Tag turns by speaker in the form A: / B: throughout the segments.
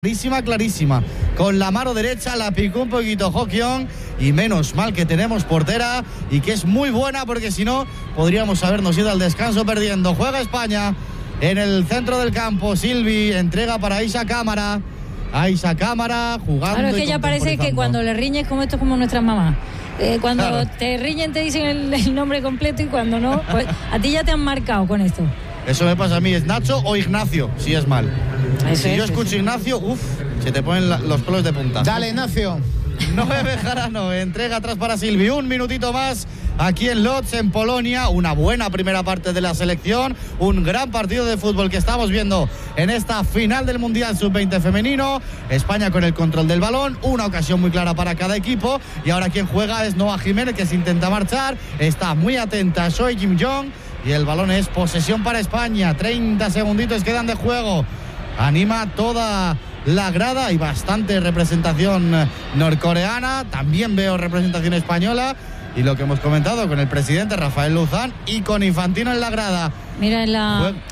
A: Clarísima. Con la mano derecha la picó un poquito Ho-Kyon y menos mal que tenemos portera y que es muy buena porque si no podríamos habernos ido al descanso perdiendo. Juega España en el centro del campo. Silvi entrega para Aisha Cámara. Aisha Cámara jugando.
B: Claro, es que ya parece que cuando le riñes como esto como nuestras mamás. Cuando claro, te riñen te dicen el nombre completo y cuando no, pues a ti ya te han marcado con esto.
A: Eso me pasa a mí, es Nacho o Ignacio, si es mal. Si yo escucho Ignacio, se te ponen los pelos de punta.
C: Dale, Ignacio.
A: 9 Jarano, entrega atrás para Silvi. Un minutito más aquí en Lodz, en Polonia. Una buena primera parte de la selección. Un gran partido de fútbol que estamos viendo en esta final del Mundial Sub-20 femenino. España con el control del balón. Una ocasión muy clara para cada equipo. Y ahora quien juega es Noah Jiménez, que se intenta marchar. Está muy atenta Choi Kim-jong. Y el balón es posesión para España. 30 segunditos quedan de juego. Anima toda la grada y bastante representación norcoreana. También veo representación española. Y lo que hemos comentado con el presidente Rafael Luzán y con Infantino en la grada.
B: Mira, en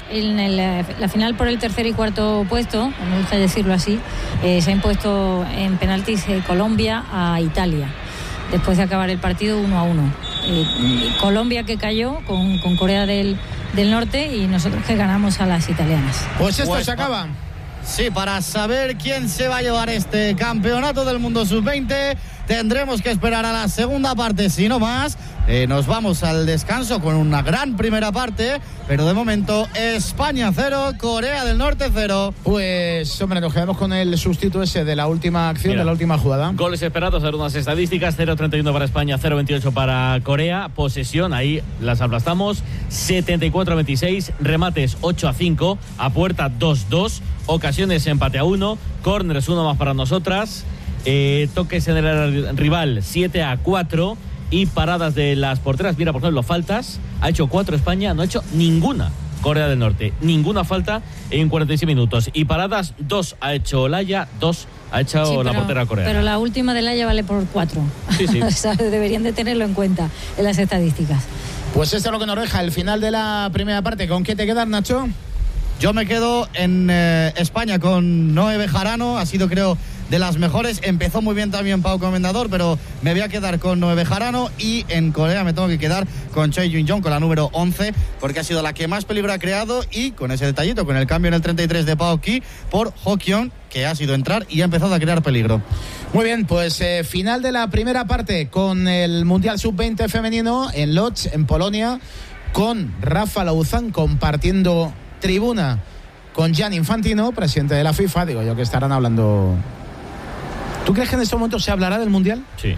B: la final por el tercer y cuarto puesto, me gusta decirlo así, se ha impuesto en penaltis Colombia a Italia. Después de acabar el partido 1-1. Colombia que cayó con Corea del Norte y nosotros que ganamos a las italianas.
C: Pues esto se acaba.
A: Sí, para saber quién se va a llevar este campeonato del mundo sub-20 tendremos que esperar a la segunda parte, si no más. Nos vamos al descanso con una gran primera parte, pero de momento España 0, Corea del Norte 0.
C: Pues hombre, nos quedamos con el sustituto ese de la última acción. Mira, de la última jugada.
D: Goles esperados, algunas estadísticas: 0-31 para España, 0-28 para Corea. Posesión, ahí las aplastamos, 74-26, remates 8-5, a puerta 2-2, ocasiones empate a 1, córners 1 más para nosotras, toques en el rival 7-4 y paradas de las porteras. Mira, por ejemplo, faltas, ha hecho 4 España, no ha hecho ninguna Corea del Norte, ninguna falta en 46 minutos, y paradas 2 ha hecho Olaya, 2 ha hecho la portera coreana.
B: Pero la última de Olaya vale por 4. Sí. O sea, deberían de tenerlo en cuenta en las estadísticas.
C: Pues esto es lo que nos deja el final de la primera parte. ¿Con qué te quedas, Nacho?
A: Yo me quedo en España con Noé Bejarano, ha sido, creo, de las mejores. Empezó muy bien también Pau Comendador, pero me voy a quedar con Noé Bejarano. Y en Corea me tengo que quedar con Choi Jung-jong, con la número 11, porque ha sido la que más peligro ha creado. Y con ese detallito, con el cambio en el 33 de Pao Ki por Ho-Kyon, que ha sido entrar y ha empezado a crear peligro.
C: Muy bien, pues final de la primera parte con el Mundial Sub-20 femenino en Lodz, en Polonia, con Rafa Luzán compartiendo tribuna con Gianni Infantino, presidente de la FIFA. Digo yo que estarán hablando. ¿Tú crees que en este momento se hablará del Mundial?
D: Sí.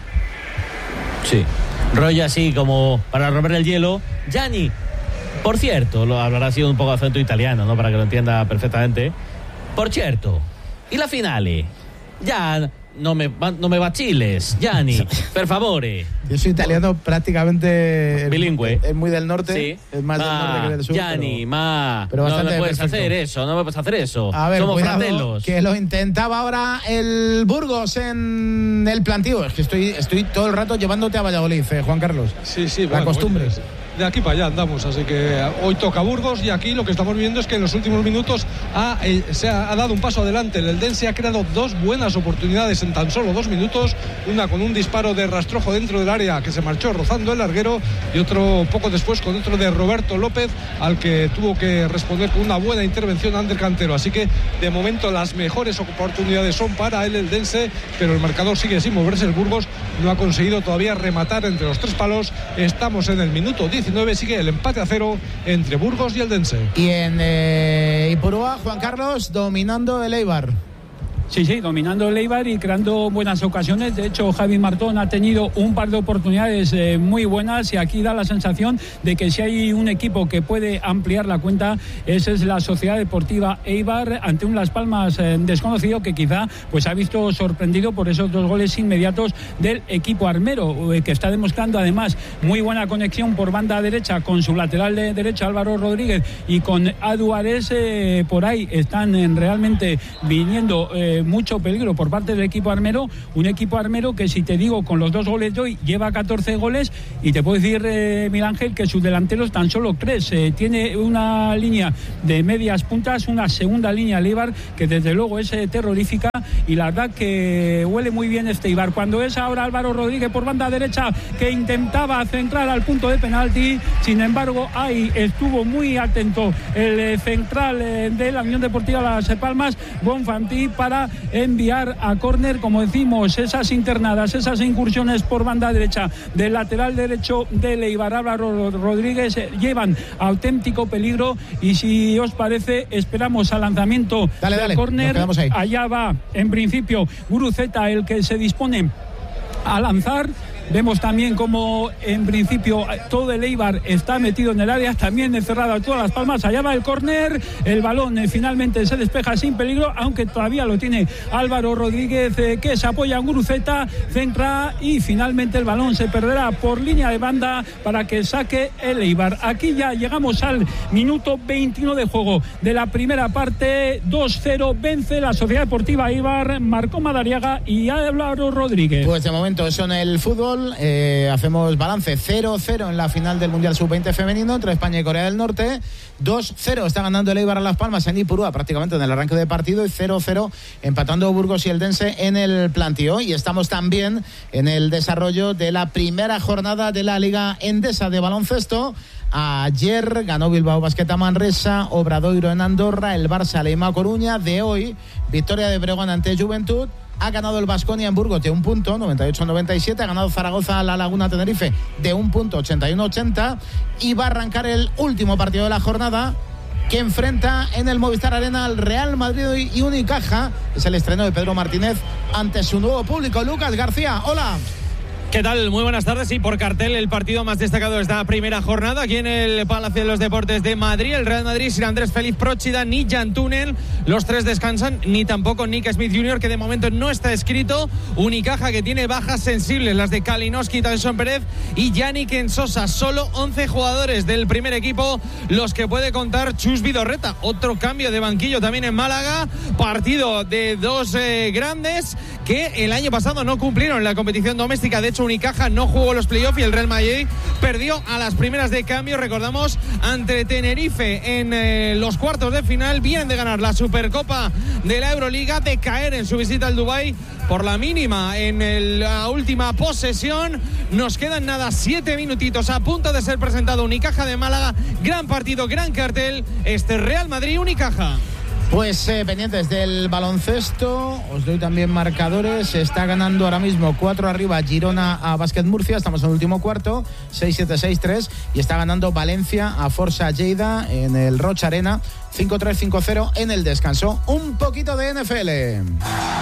D: Rollo así como para romper el hielo. Gianni, por cierto, lo hablará así un poco de acento italiano, ¿no? Para que lo entienda perfectamente. Por cierto, ¿y la finale? Ya no me vaciles, Gianni, per favore.
C: Yo soy italiano prácticamente
D: bilingüe.
C: Es muy del norte,
D: sí.
C: Es más del norte que del sur.
D: Gianni,
C: pero
D: no me puedes hacer eso, no me puedes hacer eso.
C: A ver,
D: somos fratellos.
C: Que lo intentaba ahora el Burgos en el plantío. Es que estoy todo el rato llevándote a Valladolid, Juan Carlos.
E: Sí,
C: la costumbre.
E: De aquí para allá andamos, así que hoy toca Burgos y aquí lo que estamos viendo es que en los últimos minutos se ha dado un paso adelante. El Eldense ha creado 2 buenas oportunidades en tan solo 2 minutos, una con un disparo de Rastrojo dentro del área que se marchó rozando el larguero y otro poco después con otro de Roberto López, al que tuvo que responder con una buena intervención Ander Cantero. Así que de momento las mejores oportunidades son para el Eldense, pero el marcador sigue sin moverse. El Burgos no ha conseguido todavía rematar entre los 3 palos. Estamos en el minuto 19, sigue el empate a 0 entre Burgos y Eldense.
C: Y en Ipurúa, Juan Carlos, dominando el Eibar.
F: Sí, dominando el Eibar y creando buenas ocasiones. De hecho, Javi Martón ha tenido un par de oportunidades muy buenas y aquí da la sensación de que si hay un equipo que puede ampliar la cuenta, esa es la Sociedad Deportiva Eibar, ante un Las Palmas desconocido que quizá pues ha visto sorprendido por esos 2 goles inmediatos del equipo armero, que está demostrando además muy buena conexión por banda derecha con su lateral de derecha Álvaro Rodríguez y con Adu Ares. Por ahí están realmente viniendo mucho peligro por parte del equipo armero, un equipo armero que, si te digo, con los 2 goles de hoy lleva 14 goles, y te puedo decir, Miguel Ángel, que sus delanteros tan solo 3. Tiene una línea de medias puntas, una segunda línea el Eibar que desde luego es terrorífica, y la verdad que huele muy bien este Eibar. Cuando es ahora Álvaro Rodríguez por banda derecha, que intentaba centrar al punto de penalti, sin embargo ahí estuvo muy atento el central de la Unión Deportiva Las Palmas, Bonfanti, para enviar a córner. Como decimos, esas internadas, esas incursiones por banda derecha del lateral derecho del Eibar, Álvaro Rodríguez, llevan auténtico peligro, y si os parece esperamos al lanzamiento del córner. Allá va en principio Guruceta, el que se dispone a lanzar. Vemos también como en principio todo el Eibar está metido en el área, también encerrado a todas Las Palmas. Allá va el córner, el balón finalmente se despeja sin peligro, aunque todavía lo tiene Álvaro Rodríguez, que se apoya en Guruceta, centra, y finalmente el balón se perderá por línea de banda para que saque el Eibar. Aquí ya llegamos al minuto 21 de juego de la primera parte. 2-0 vence la Sociedad Deportiva Eibar, marcó Madariaga y Álvaro Rodríguez.
C: Pues de momento eso en el fútbol. Hacemos balance: 0-0 en la final del Mundial Sub-20 femenino entre España y Corea del Norte. 2-0 está ganando el Eibar a Las Palmas en Ipurúa prácticamente en el arranque de partido, y 0-0 empatando Burgos y Eldense en el plantío. Y estamos también en el desarrollo de la primera jornada de la Liga Endesa de baloncesto. Ayer ganó Bilbao Basket a Manresa, Obradoiro en Andorra, el Barça Leima a Coruña. De hoy, victoria de Breogán ante Juventud. Ha ganado el Baskonia en Burgos de 1 punto, 98-97. Ha ganado Zaragoza a La Laguna Tenerife de 1 punto, 81-80. Y va a arrancar el último partido de la jornada, que enfrenta en el Movistar Arena al Real Madrid y Unicaja. Es el estreno de Pedro Martínez ante su nuevo público. Lucas García, hola.
G: ¿Qué tal? Muy buenas tardes. Y por cartel, el partido más destacado de esta primera jornada aquí en el Palacio de los Deportes de Madrid. El Real Madrid sin Andrés Félix Próchida ni Jan Túnel. Los 3 descansan, ni tampoco Nick Smith Jr., que de momento no está escrito. Unicaja, que tiene bajas sensibles, las de Kalinowski, Tyson Pérez y Yannick Ensosa. Solo 11 jugadores del primer equipo los que puede contar Chus Vidorreta. Otro cambio de banquillo también en Málaga. Partido de 2 grandes que el año pasado no cumplieron en la competición doméstica. De hecho, Unicaja no jugó los playoffs y el Real Madrid perdió a las primeras de cambio, recordamos, ante Tenerife en los cuartos de final. Vienen de ganar la Supercopa de la Euroliga, de caer en su visita al Dubái por la mínima en la última posesión. Nos quedan nada 7 minutitos, a punto de ser presentado Unicaja de Málaga. Gran partido, gran cartel, este Real Madrid-Unicaja.
C: Pues pendientes del baloncesto, os doy también marcadores. Se está ganando ahora mismo 4 arriba Girona a Básquet Murcia, estamos en el último cuarto, 6-7, 6-3, y está ganando Valencia a Forza Lleida en el Rocha Arena, 5-3, 5-0 en el descanso. Un poquito de NFL.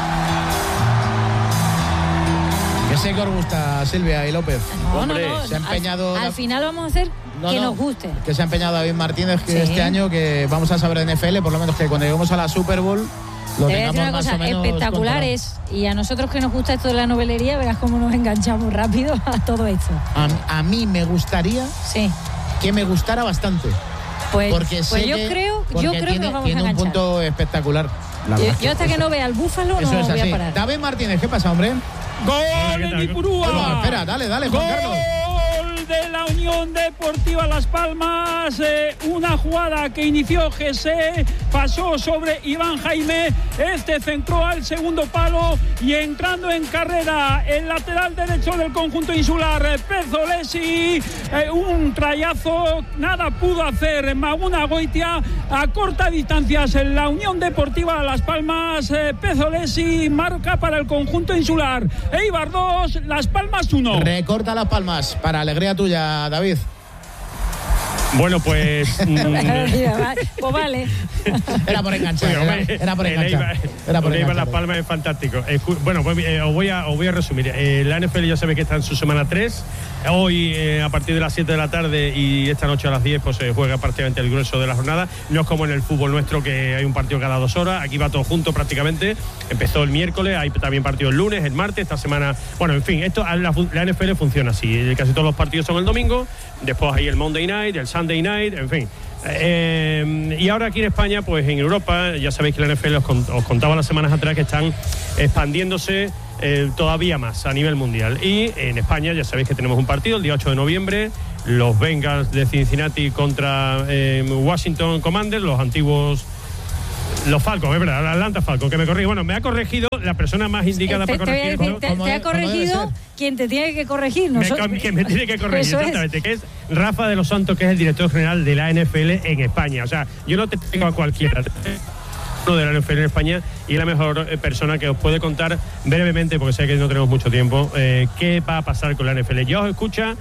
C: Que sé que os gusta, Silvia y López.
B: No,
C: se ha empeñado.
B: Al final vamos a hacer nos guste.
C: Que se ha empeñado David Martínez, que este año que vamos a saber de NFL, por lo menos que cuando lleguemos a la Super Bowl lo tengamos
B: una
C: más
B: cosa,
C: o menos
B: espectaculares controlado. Y a nosotros que nos gusta esto de la novelería, verás cómo nos enganchamos rápido a todo esto.
C: A mí me gustaría que me gustara bastante.
B: Pues
C: yo
B: creo que nos vamos a enganchar.
C: Tiene un punto espectacular.
B: Yo hasta que no vea al Búfalo no voy a parar.
C: David Martínez, ¿qué pasa, hombre?
F: ¡Gol en Ipurúa!
C: Espera, dale, Juan Carlos.
F: De la Unión Deportiva Las Palmas, una jugada que inició José, pasó sobre Iván Jaime, este centró al segundo palo y entrando en carrera el lateral derecho del conjunto insular, Pezzolesi, un trayazo, nada pudo hacer Maguna Goitia a corta distancia. En la Unión Deportiva Las Palmas, Pezzolesi marca para el conjunto insular. Eibar 2, Las Palmas 1.
C: Recorta Las Palmas para alegría tuya, David.
G: Bueno, pues
B: pues vale.
C: Era por enganchar. Era por enganchar.
G: Las Palmas es fantástico. Bueno, pues os voy a resumir. La NFL ya sabe que está en su semana 3. Hoy a partir de las 7 de la tarde y esta noche a las 10 pues se juega prácticamente el grueso de la jornada. No es como en el fútbol nuestro, que hay un partido cada 2 horas. Aquí va todo junto prácticamente. Empezó el miércoles, hay también partido el lunes, el martes, esta semana. Bueno, en fin, la NFL funciona así. Casi todos los partidos son el domingo. Después hay el Monday Night, el Sunday Night, en fin.
H: Y ahora aquí en España, pues en Europa, ya sabéis que la NFL os contaba las semanas atrás que están expandiéndose todavía más a nivel mundial. Y en España ya sabéis que tenemos un partido el día 8 de noviembre, los Bengals de Cincinnati contra Washington Commanders, los antiguos... Los Falcons, es verdad, Atlanta Falcons, que me corrige. Bueno, me ha corregido la persona más indicada para corregir.
B: Te ha corregido quien te tiene que corregir.
H: Que me tiene que corregir, exactamente. Que es Rafa de los Santos, que es el director general de la NFL en España. O sea, yo no te tengo a cualquiera. De la NFL en España, y la mejor persona que os puede contar brevemente, porque sé que no tenemos mucho tiempo, qué va a pasar con la NFL. Ya os escucha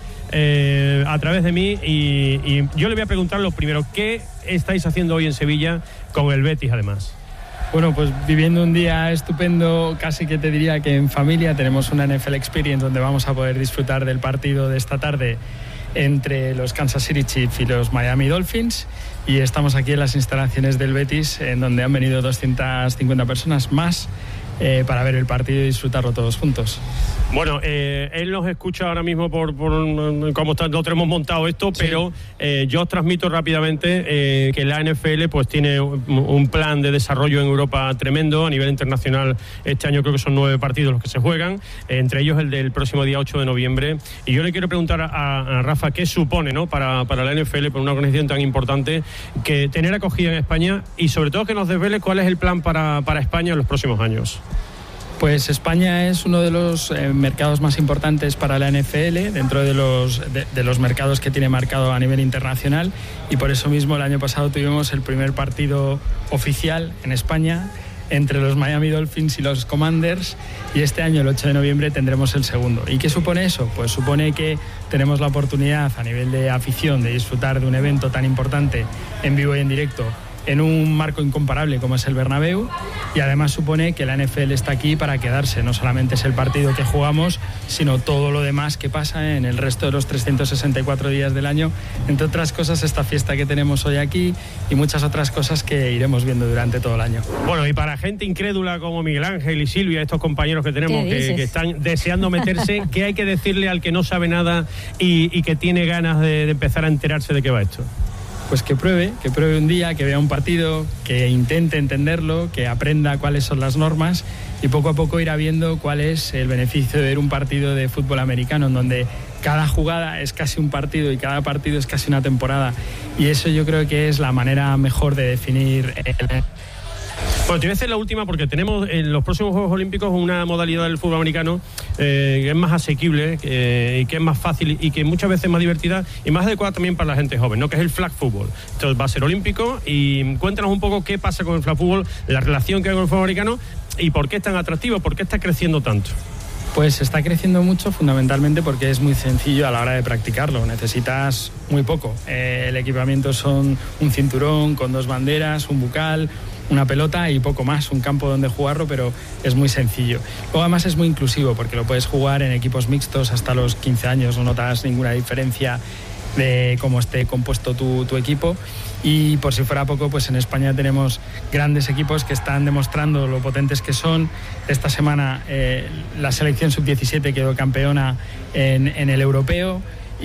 H: a través de mí y yo le voy a preguntar lo primero, ¿qué estáis haciendo hoy en Sevilla con el Betis además?
I: Bueno, pues viviendo un día estupendo, casi que te diría que en familia. Tenemos una NFL Experience donde vamos a poder disfrutar del partido de esta tarde entre los Kansas City Chiefs y los Miami Dolphins, y estamos aquí en las instalaciones del Betis, en donde han venido 250 personas más para ver el partido y disfrutarlo todos juntos.
H: Bueno, él nos escucha ahora mismo por cómo nosotros hemos montado esto, sí. Pero yo os transmito rápidamente que la NFL pues tiene un plan de desarrollo en Europa tremendo. A nivel internacional, este año creo que son 9 partidos los que se juegan, entre ellos el del próximo día 8 de noviembre. Y yo le quiero preguntar a Rafa qué supone, ¿no?, para la NFL, por una organización tan importante, que tener acogida en España, y sobre todo que nos desvele cuál es el plan para España en los próximos años.
I: Pues España es uno de los mercados más importantes para la NFL, dentro de los mercados que tiene marcado a nivel internacional, y por eso mismo el año pasado tuvimos el primer partido oficial en España entre los Miami Dolphins y los Commanders, y este año, el 8 de noviembre, tendremos el segundo. ¿Y qué supone eso? Pues supone que tenemos la oportunidad a nivel de afición de disfrutar de un evento tan importante en vivo y en directo, en un marco incomparable como es el Bernabéu, y además supone que la NFL está aquí para quedarse. No solamente es el partido que jugamos, sino todo lo demás que pasa en el resto de los 364 días del año, entre otras cosas esta fiesta que tenemos hoy aquí y muchas otras cosas que iremos viendo durante todo el año.
H: Bueno, y para gente incrédula como Miguel Ángel y Silvia, estos compañeros que tenemos que están deseando meterse, ¿qué hay que decirle al que no sabe nada y que tiene ganas de empezar a enterarse de qué va esto?
I: Pues que pruebe un día, que vea un partido, que intente entenderlo, que aprenda cuáles son las normas, y poco a poco irá viendo cuál es el beneficio de ver un partido de fútbol americano, en donde cada jugada es casi un partido y cada partido es casi una temporada, y eso yo creo que es la manera mejor de definir
H: Bueno, te voy a hacer la última, porque tenemos en los próximos Juegos Olímpicos una modalidad del fútbol americano que es más asequible y que es más fácil y que muchas veces es más divertida y más adecuada también para la gente joven, ¿no?, que es el flag football. Esto va a ser olímpico, y cuéntanos un poco qué pasa con el flag football, la relación que hay con el fútbol americano y por qué es tan atractivo, por qué está creciendo tanto.
I: Pues está creciendo mucho, fundamentalmente porque es muy sencillo a la hora de practicarlo. Necesitas muy poco. El equipamiento son un cinturón con 2 banderas, un bucal, una pelota y poco más, un campo donde jugarlo, pero es muy sencillo. Luego además es muy inclusivo, porque lo puedes jugar en equipos mixtos hasta los 15 años, no notas ninguna diferencia de cómo esté compuesto tu equipo. Y por si fuera poco, pues en España tenemos grandes equipos que están demostrando lo potentes que son. Esta semana la selección sub-17 quedó campeona en el europeo,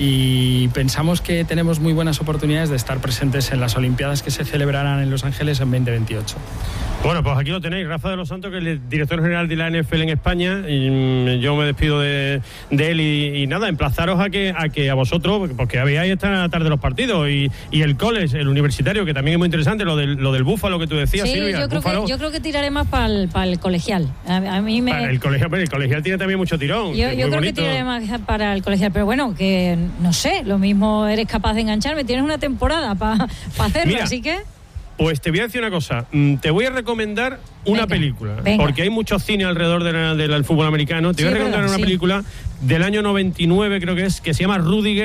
I: y pensamos que tenemos muy buenas oportunidades de estar presentes en las Olimpiadas que se celebrarán en Los Ángeles en 2028.
H: Bueno, pues aquí lo tenéis, Rafa de los Santos, que es el director general de la NFL en España, y yo me despido de él y nada, emplazaros a que a vosotros, porque veáis esta tarde los partidos, y el college, el universitario, que también es muy interesante, lo del Búfalo que tú decías,
B: sí,
H: Silvia.
B: Yo creo que tiraré más para el colegial. A mí me...
H: Para el colegial tiene también mucho tirón.
B: Yo creo que tiraré más para el colegial, pero bueno, que no sé, lo mismo eres capaz de engancharme, tienes una temporada para hacerlo. Mira, así que...
H: Pues te voy a decir una cosa, te voy a recomendar una película, porque hay mucho cine alrededor del fútbol americano. Te voy a recomendar una película del año 99, creo que se llama Rudy,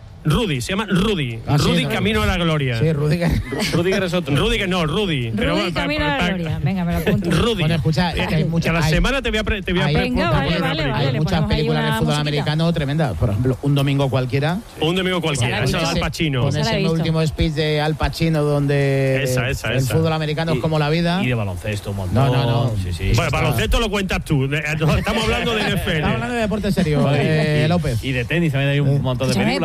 H: Camino a la Gloria.
C: Sí, Rudiger
H: es otro. Rudy
B: Camino a la Gloria. Venga, me lo apunto.
C: Rudy. Bueno, escucha, es que hay muchas...
H: Cada semana te voy a
C: Hay muchas películas de fútbol americano tremendas. Por ejemplo, Un domingo cualquiera.
H: Esa de Al Pacino.
C: Con ese último speech de Al Pacino, donde el fútbol americano es como la vida.
D: Y de baloncesto un montón.
C: No.
H: Sí, bueno, baloncesto lo cuentas tú. Estamos hablando de NFL.
C: Estamos hablando de deporte serio, López.
D: Y de tenis también hay un montón de películas.
B: Pablo,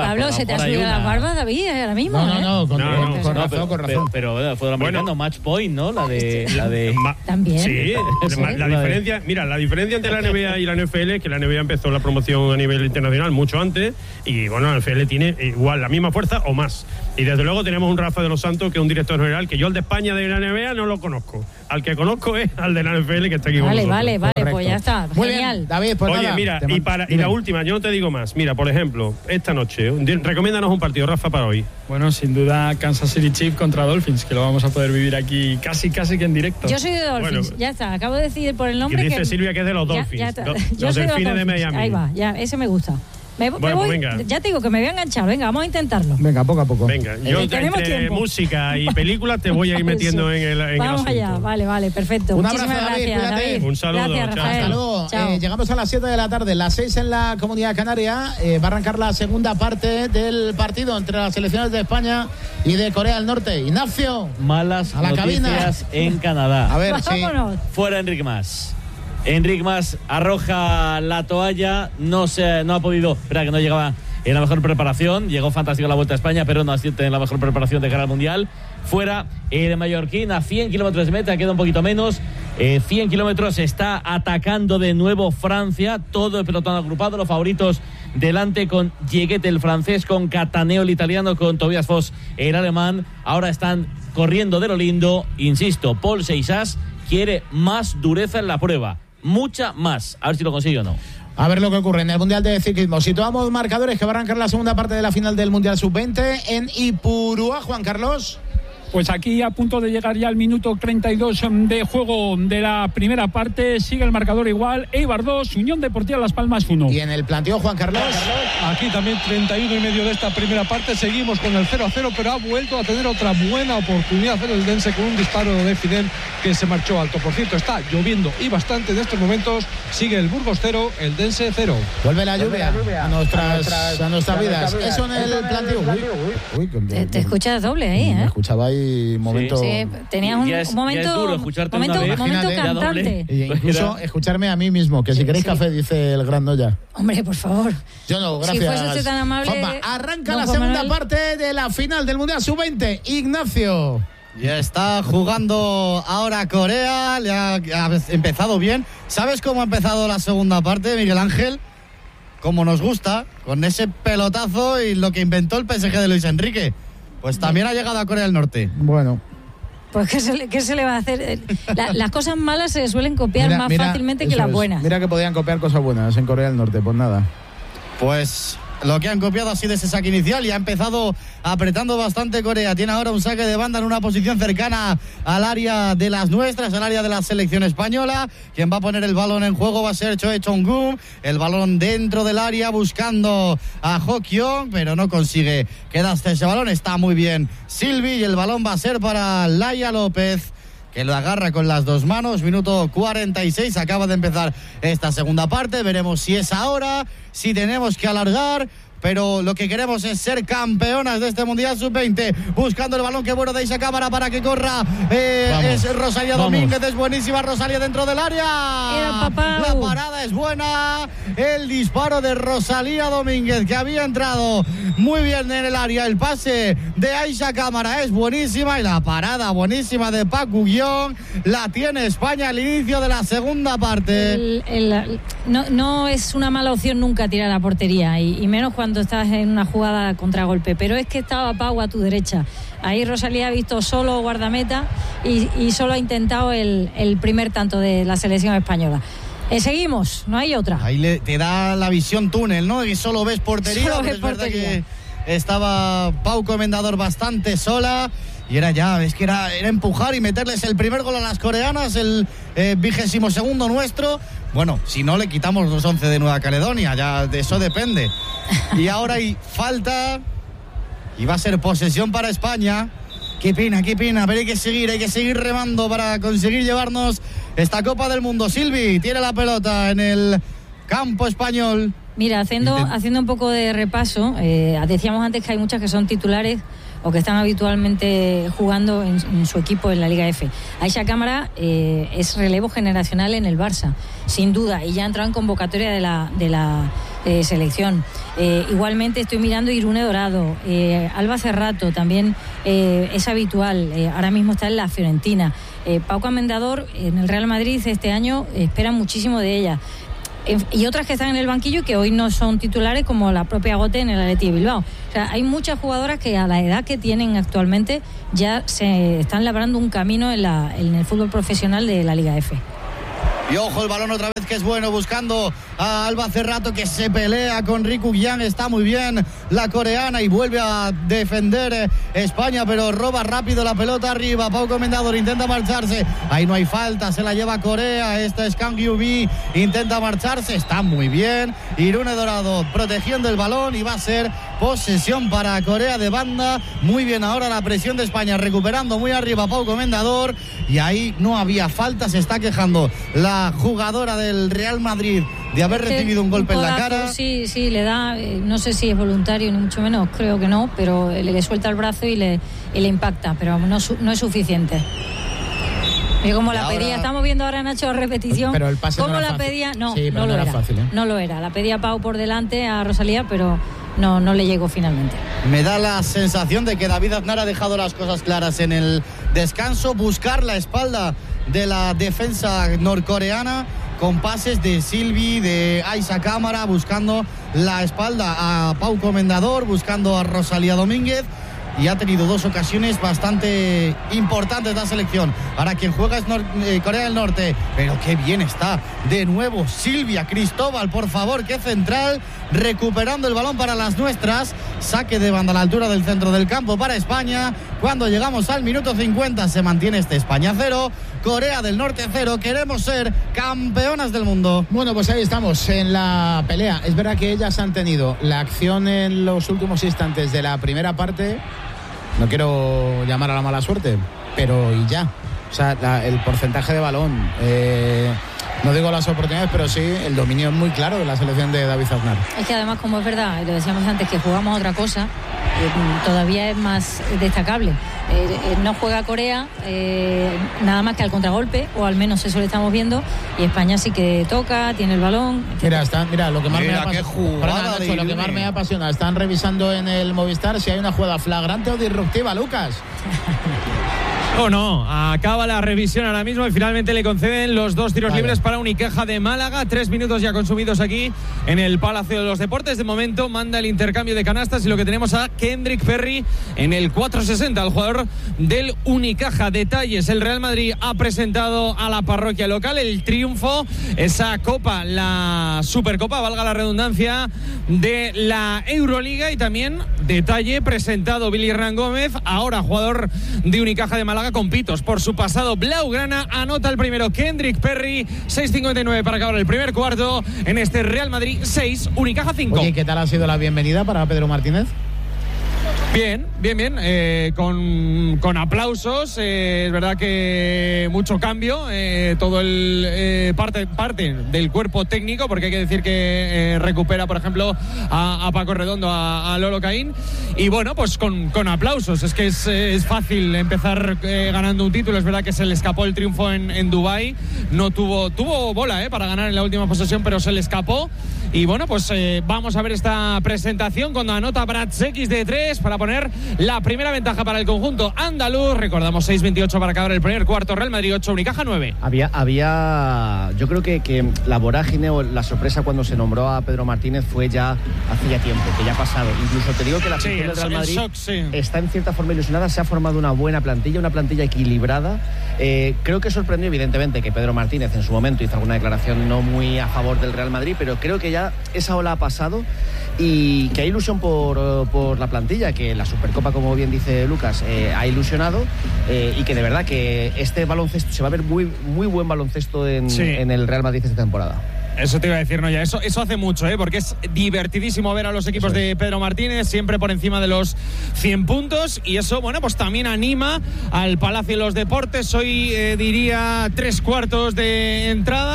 B: se te ha
D: mejor hay
B: subido la
D: una.
B: barba, David, ahora mismo.
C: No, con
H: No,
C: razón, con razón.
D: Pero fútbol americano, match point, ¿no? La de
B: También.
H: Sí, la diferencia, mira, la diferencia entre la NBA y la NFL es que la NBA empezó la promoción a nivel internacional mucho antes y bueno, la NFL tiene igual la misma fuerza o más. Y desde luego tenemos un Rafa de los Santos, que es un director general, que yo el de España de la NBA no lo conozco. Al que conozco es al de la NFL, que está aquí con nosotros.
B: Vale,
C: Correcto.
B: pues ya está.
C: Muy
B: Genial.
C: bien, David, pues
H: Oye,
C: nada,
H: mira, y la última, yo no te digo más. Mira, por ejemplo, esta noche, recomiéndanos un partido, Rafa, para hoy.
I: Bueno, sin duda Kansas City Chiefs contra Dolphins, que lo vamos a poder vivir aquí casi que en directo.
B: Yo soy de Dolphins,
H: Bueno,
B: ya está. Acabo de decir por el nombre
H: que dice
B: que
H: Silvia que es de los
B: Ya-
H: Dolphins.
B: ya está.
H: Los
B: Yo soy de los
H: Delfines de
B: Dolphins.
H: Miami.
B: Ahí va, ya, ese me gusta. Me
H: Bueno,
B: voy,
H: pues venga.
B: ya te digo que me voy a enganchar. Venga, vamos a intentarlo.
C: Venga, poco a poco.
H: Venga, yo
B: tenemos
H: entre
B: tiempo.
H: música y películas te voy a ir metiendo
B: Eso.
H: en el
B: Vamos
H: asunto.
B: allá, vale, perfecto.
C: Un
B: Muchísimas
C: abrazo, David,
B: gracias,
C: cuídate.
B: David.
H: Un saludo,
B: Gracias,
H: chao.
B: Rafael.
C: Hasta luego.
B: Chao.
C: Llegamos a las 7 de la tarde, las 6 en la Comunidad Canaria. Va a arrancar la segunda parte del partido entre las selecciones de España y de Corea del Norte. Ignacio.
D: malas
C: A la
D: noticias en Canadá.
C: A ver, sí.
B: Vámonos.
D: Fuera Enric Mas. Enric Mas arroja la toalla, no ha podido, espera que no llegaba en la mejor preparación, llegó fantástico a la Vuelta a España, pero no asciende en la mejor preparación de cara al Mundial. Fuera el mallorquín a 100 kilómetros de meta, queda un poquito menos. 100 kilómetros, está atacando de nuevo Francia, todo el pelotón agrupado, los favoritos delante con Dieguet el francés, con Cataneo el italiano, con Tobias Foss el alemán. Ahora están corriendo de lo lindo, insisto, Paul Seixas quiere más dureza en la prueba, mucha más, a ver si lo consigue o no.
C: A ver lo que ocurre en el Mundial de Ciclismo. Situamos marcadores que va a arrancar la segunda parte de la final del Mundial Sub-20 en Ipurúa, Juan Carlos.
F: Pues aquí a punto de llegar ya al minuto 32 de juego de la primera parte. Sigue el marcador igual. Eibar 2, Unión Deportiva Las Palmas 1.
C: Y en el planteo, Juan Carlos.
E: Aquí también 31 y medio de esta primera parte. Seguimos con el 0-0, pero ha vuelto a tener otra buena oportunidad el Eldense con un disparo de Fidel que se marchó alto. Por cierto, está lloviendo y bastante en estos momentos. Sigue el Burgos 0, el Eldense 0.
C: Vuelve la lluvia a nuestras vidas. Eso en el planteo. Uy,
B: Te escuchas doble ahí,
C: me
B: ¿eh?
C: escuchaba ahí momento.
B: Sí, tenías un
D: Ya es
B: momento,
D: duro escucharte una
B: momento,
D: vez.
B: momento
C: Imagínate,
B: cantante.
C: E incluso escucharme a mí mismo, que si queréis
B: sí.
C: café, dice el gran Noya.
B: Hombre, por favor.
C: Yo no,
B: Si
C: gracias.
B: fuese usted tan amable,
C: Juanma, arranca
B: don
C: la
B: Juan
C: segunda
B: Manuel.
C: parte de la final del Mundial Sub-20. Ignacio.
A: Ya está jugando ahora Corea, le ha empezado bien. ¿Sabes cómo ha empezado la segunda parte, Miguel Ángel? Como nos gusta, con ese pelotazo y lo que inventó el PSG de Luis Enrique. Pues también ha llegado a Corea del Norte.
C: Bueno.
B: Pues ¿qué se le va a hacer? Las cosas malas se suelen copiar más fácilmente que
C: eso
B: las
C: es.
B: buenas.
C: Mira que podían copiar cosas buenas en Corea del Norte, pues nada.
A: Pues lo que han copiado ha sido ese saque inicial y ha empezado apretando bastante Corea. Tiene ahora un saque de banda en una posición cercana al área de las nuestras, al área de la selección española. Quien va a poner el balón en juego va a ser Choe Chong-gun. El balón dentro del área buscando a Ho-kyung, pero no consigue quedarse ese balón. Está muy bien Silvi y el balón va a ser para Laia López, que lo agarra con las dos manos. Minuto 46, acaba de empezar esta segunda parte. Veremos si es ahora, si tenemos que alargar. Pero lo que queremos es ser campeonas de este Mundial Sub-20. Buscando el balón, que bueno de Isa Cámara para que corra. Es Rosalía Domínguez, es buenísima Rosalía dentro del área. La parada es buena. El disparo de Rosalía Domínguez, que había entrado muy bien en el área. El pase de Aisha Cámara es buenísima. Y la parada buenísima de Pacu Guión. La tiene España al inicio de la segunda parte.
B: No es una mala opción nunca tirar a portería. Y menos cuando estás en una jugada contragolpe, pero es que estaba Pau a tu derecha. Ahí Rosalía ha visto solo guardameta y solo ha intentado el primer tanto de la selección española. Seguimos, no hay otra.
A: Ahí te da la visión túnel, ¿no? Y solo ves portería.
B: Solo
A: pero
B: ves
A: es verdad
B: portería.
A: que estaba Pau Comendador bastante sola. Y era empujar y meterles el primer gol a las coreanas, el 22º nuestro. Bueno, si no le quitamos los 11 de Nueva Caledonia, ya de eso depende. Y ahora hay falta y va a ser posesión para España. Qué pena, pero hay que seguir remando para conseguir llevarnos esta Copa del Mundo. Silvi tiene la pelota en el campo español.
B: Mira, haciendo un poco de repaso, decíamos antes que hay muchas que son titulares o que están habitualmente jugando en su equipo en la Liga F. Aisha Cámara es relevo generacional en el Barça, sin duda, y ya ha entrado en convocatoria de la selección. Igualmente estoy mirando Irune Dorado, Alba Cerrato también es habitual, ahora mismo está en la Fiorentina. Pau Comendador en el Real Madrid este año esperan muchísimo de ella. Y otras que están en el banquillo y que hoy no son titulares, como la propia Gote en el Athletic de Bilbao. O sea, hay muchas jugadoras que a la edad que tienen actualmente ya se están labrando un camino en el fútbol profesional de la Liga F.
A: Y ojo el balón otra vez, que es bueno, buscando a Alba Cerrato, que se pelea con Riku Yang. Está muy bien la coreana y vuelve a defender España, pero roba rápido la pelota arriba. Pau Comendador intenta marcharse, ahí no hay falta, se la lleva Corea. Esta es Kang Yu-bi, intenta marcharse, está muy bien. Irune Dorado protegiendo el balón y va a ser posesión para Corea de banda. Muy bien ahora la presión de España, recuperando muy arriba Pau Comendador, y ahí no había falta. Se está quejando la jugadora del Real Madrid de haber recibido un golpe en la cara.
B: Sí, le da, no sé si es voluntario ni mucho menos, creo que no, pero le suelta el brazo y le impacta, pero no es suficiente. Y como la pedía, estamos viendo ahora, Nacho, repetición.
C: Pero el pase
B: ¿Cómo
C: no era
B: la
C: fácil?
B: pedía? No,
C: sí,
B: no lo era.
C: Fácil, ¿eh?
B: No lo era. La pedía Pau por delante a Rosalía, pero no le llegó finalmente.
A: Me da la sensación de que David Aznar ha dejado las cosas claras en el descanso. Buscar la espalda de la defensa norcoreana con pases de Silvi, de Aisha Cámara, buscando la espalda a Pau Comendador, buscando a Rosalía Domínguez. Y ha tenido dos ocasiones bastante importantes la selección. Ahora quien juega es Corea del Norte, pero qué bien está de nuevo Silvia Cristóbal, por favor, qué central, recuperando el balón para las nuestras. Saque de banda a la altura del centro del campo para España. Cuando llegamos al minuto 50 se mantiene España 0, Corea del Norte 0. Queremos ser campeonas del mundo.
C: Bueno, pues ahí estamos en la pelea. Es verdad que ellas han tenido la acción en los últimos instantes de la primera parte. No quiero llamar a la mala suerte, pero y ya. O sea, el porcentaje de balón, no digo las oportunidades, pero sí el dominio es muy claro de la selección de David Aznar.
B: Es que además, como es verdad, lo decíamos antes, que jugamos otra cosa, todavía es más destacable. No juega Corea nada más que al contragolpe, o al menos eso lo estamos viendo, y España sí que toca, tiene el balón.
C: Mira, lo que más me apasiona, están revisando en el Movistar si hay una jugada flagrante o disruptiva, Lucas.
G: O no, acaba la revisión ahora mismo y finalmente le conceden los 2 tiros libres para Unicaja de Málaga. 3 minutos ya consumidos aquí en el Palacio de los Deportes. De momento manda el intercambio de canastas y lo que tenemos a Kendrick Perry en el 460, el jugador del Unicaja. Detalles: el Real Madrid ha presentado a la parroquia local el triunfo, esa copa, la Supercopa, valga la redundancia, de la Euroliga. Y también detalle presentado Billy Hernán Gómez, ahora jugador de Unicaja de Málaga, con pitos por su pasado blaugrana. Anota el primero Kendrick Perry, 6:59 para acabar el primer cuarto en este Real Madrid 6, Unicaja 5.
C: Oye, ¿qué tal ha sido la bienvenida para Pedro Martínez?
G: Bien, con aplausos. Es verdad que mucho cambio, todo el parte del cuerpo técnico, porque hay que decir que recupera, por ejemplo, a Paco Redondo, a Lolo Caín, y bueno, pues con aplausos. Es que es fácil empezar ganando un título. Es verdad que se le escapó el triunfo en Dubái, no tuvo bola para ganar en la última posesión, pero se le escapó. Y bueno, pues vamos a ver esta presentación cuando anota Brad Sekis de 3 para poner la primera ventaja para el conjunto andaluz. Recordamos 6:28 para acabar el primer cuarto. Real Madrid 8, Unicaja 9.
J: Había yo creo que la vorágine o la sorpresa cuando se nombró a Pedro Martínez fue ya hace ya tiempo, que ya ha pasado. Incluso te digo que la afición del Real Madrid está en cierta forma ilusionada. Se ha formado una buena plantilla, una plantilla equilibrada. Creo que sorprendió evidentemente que Pedro Martínez en su momento hizo alguna declaración no muy a favor del Real Madrid, pero creo que ya esa ola ha pasado y que hay ilusión por la plantilla, que la Supercopa, como bien dice Lucas, ha ilusionado, y que de verdad que este baloncesto se va a ver muy, muy buen baloncesto en el Real Madrid esta temporada.
G: Eso te iba a decir, no, ya eso hace mucho, porque es divertidísimo ver a los equipos de Pedro Martínez siempre por encima de los 100 puntos, y eso, bueno, pues también anima al Palacio de los Deportes. Hoy diría 3 cuartos de entrada,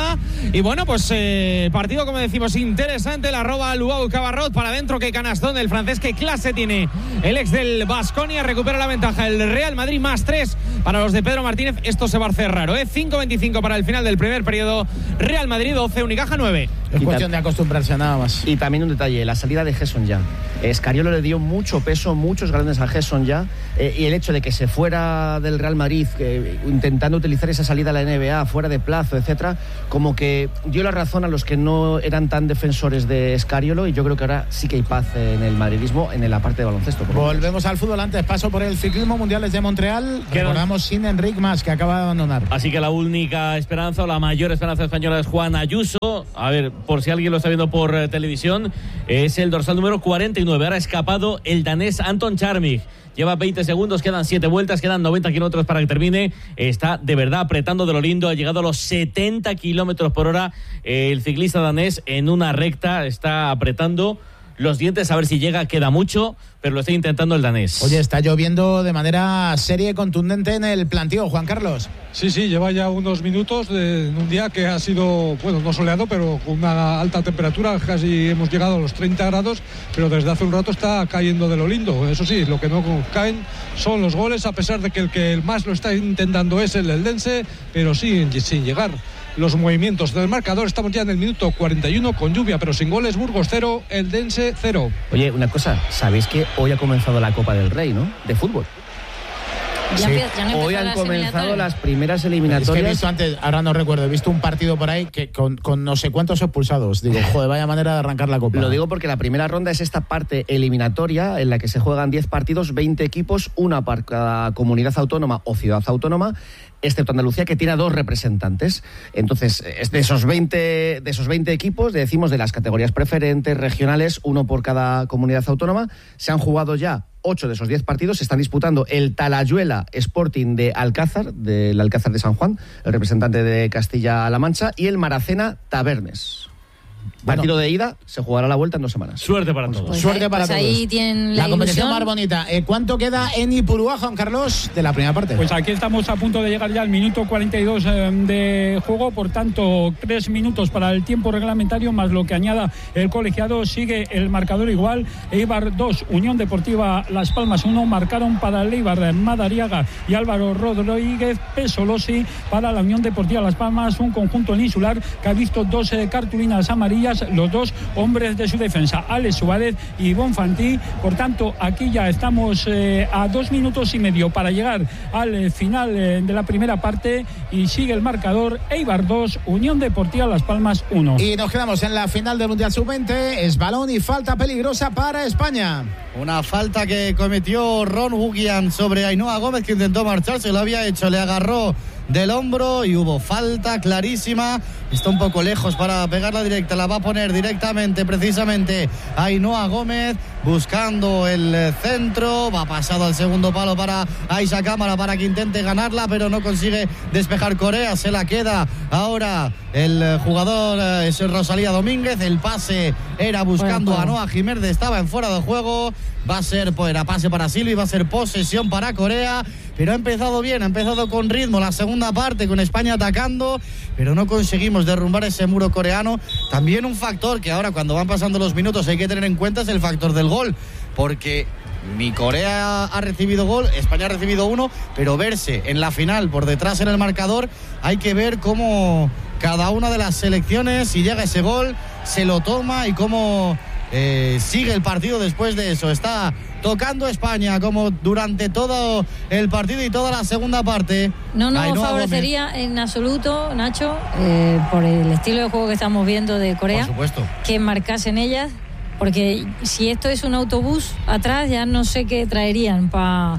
G: Y bueno, pues partido, como decimos, interesante. La roba Luau Cabarrot para adentro. Qué canastón del francés, qué clase tiene el ex del Baskonia. Recupera la ventaja el Real Madrid, +3 para los de Pedro Martínez. Esto se va a hacer raro, 5:25 para el final del primer periodo. Real Madrid 12, Unicaja 9.
C: Es cuestión de acostumbrarse, nada más.
J: Y también un detalle, la salida de Gerson ya. Scariolo le dio mucho peso, muchos galones a Gerson ya, y el hecho de que se fuera del Real Madrid intentando utilizar esa salida a la NBA fuera de plazo, etcétera, como que dio la razón a los que no eran tan defensores de Scariolo, y yo creo que ahora sí que hay paz en el madridismo en la parte de baloncesto.
C: Volvemos al fútbol. Antes paso por el ciclismo mundial desde Montreal. Recordamos sin Enric Mas, que acaba de abandonar.
D: Así que la única esperanza o la mayor esperanza española es Juan Ayuso. A ver, por si alguien lo está viendo por televisión, es el dorsal número 49. Ahora ha escapado el danés Anton Charmig. Lleva 20 segundos, quedan 7 vueltas, quedan 90 kilómetros para que termine. Está de verdad apretando de lo lindo. Ha llegado a los 70 kilómetros por hora. El ciclista danés en una recta está apretando los dientes a ver si llega. Queda mucho, pero lo está intentando el danés.
C: Oye, está lloviendo de manera seria y contundente en el plantío, Juan Carlos.
E: Sí, lleva ya unos minutos en un día que ha sido, bueno, no soleado, pero con una alta temperatura. Casi hemos llegado a los 30 grados, pero desde hace un rato está cayendo de lo lindo. Eso sí, lo que no caen son los goles, a pesar de que el que más lo está intentando es el Eldense, pero sí, sin llegar los movimientos del marcador. Estamos ya en el minuto 41 con lluvia, pero sin goles. Burgos 0, Eldense 0.
J: Oye, una cosa, ¿sabéis que hoy ha comenzado la Copa del Rey, ¿no? De fútbol.
B: Sí.
J: Hoy han comenzado las primeras eliminatorias.
C: Es que he visto antes, ahora no recuerdo, he visto un partido por ahí que con no sé cuántos expulsados. Digo, joder, vaya manera de arrancar la Copa.
J: Lo digo porque la primera ronda es esta parte eliminatoria en la que se juegan 10 partidos, 20 equipos, una para cada comunidad autónoma o ciudad autónoma, excepto Andalucía, que tiene 2 representantes. Entonces, de esos 20 equipos, decimos de las categorías preferentes, regionales, uno por cada comunidad autónoma, se han jugado ya 8 de esos 10 partidos. Se están disputando el Talayuela Sporting de Alcázar, del Alcázar de San Juan, el representante de Castilla-La Mancha, y el Maracena Tabernes. Partido de ida, se jugará la vuelta en 2 semanas.
D: Suerte para todos.
C: Suerte para todos.
B: Ahí tienen
C: la competición más bonita. ¿Cuánto queda en Ipurúa, Juan Carlos, de la primera parte?
F: Pues aquí estamos a punto de llegar ya al minuto 42 de juego. Por tanto, 3 minutos para el tiempo reglamentario, más lo que añada el colegiado. Sigue el marcador igual. Eibar 2, Unión Deportiva Las Palmas 1. Marcaron para el Eibar Madariaga y Álvaro Rodríguez. Pesolosi para la Unión Deportiva Las Palmas. Un conjunto insular que ha visto 2 cartulinas amarillas. Los 2 hombres de su defensa, Alex Suárez y Bonfantí. Por tanto, aquí ya estamos a 2 minutos y medio para llegar al final de la primera parte, y sigue el marcador: Eibar 2, Unión Deportiva Las Palmas 1.
C: Y nos quedamos en la final del Mundial Sub-20. Es balón y falta peligrosa para España.
A: Una falta que cometió Ron Hugian sobre Ainhoa Gómez, que intentó marcharse, lo había hecho, le agarró del hombro y hubo falta clarísima. Está un poco lejos para pegarla directa, la va a poner directamente, precisamente, Ainhoa Gómez, buscando el centro. Va pasado al segundo palo para Aisha Cámara para que intente ganarla, pero no consigue despejar Corea. Se la queda ahora el jugador, es Rosalía Domínguez. El pase era buscando a Noa Jiménez, estaba en fuera de juego. Va a ser, pues, era pase para Silvi, va a ser posesión para Corea, pero ha empezado bien, ha empezado con ritmo la segunda parte, con España atacando, pero no conseguimos derrumbar ese muro coreano. También un factor que ahora, cuando van pasando los minutos, hay que tener en cuenta, es el factor del gol, porque ni Corea ha recibido gol, España ha recibido 1, pero verse en la final por detrás en el marcador, hay que ver cómo cada una de las selecciones, si llega ese gol, se lo toma y cómo sigue el partido después de eso. Está tocando España como durante todo el partido y toda la segunda parte.
B: No nos favorecería en absoluto, Nacho, por el estilo de juego que estamos viendo de Corea,
A: por supuesto,
B: que marcasen ellas, porque si esto es un autobús atrás, ya no sé qué traerían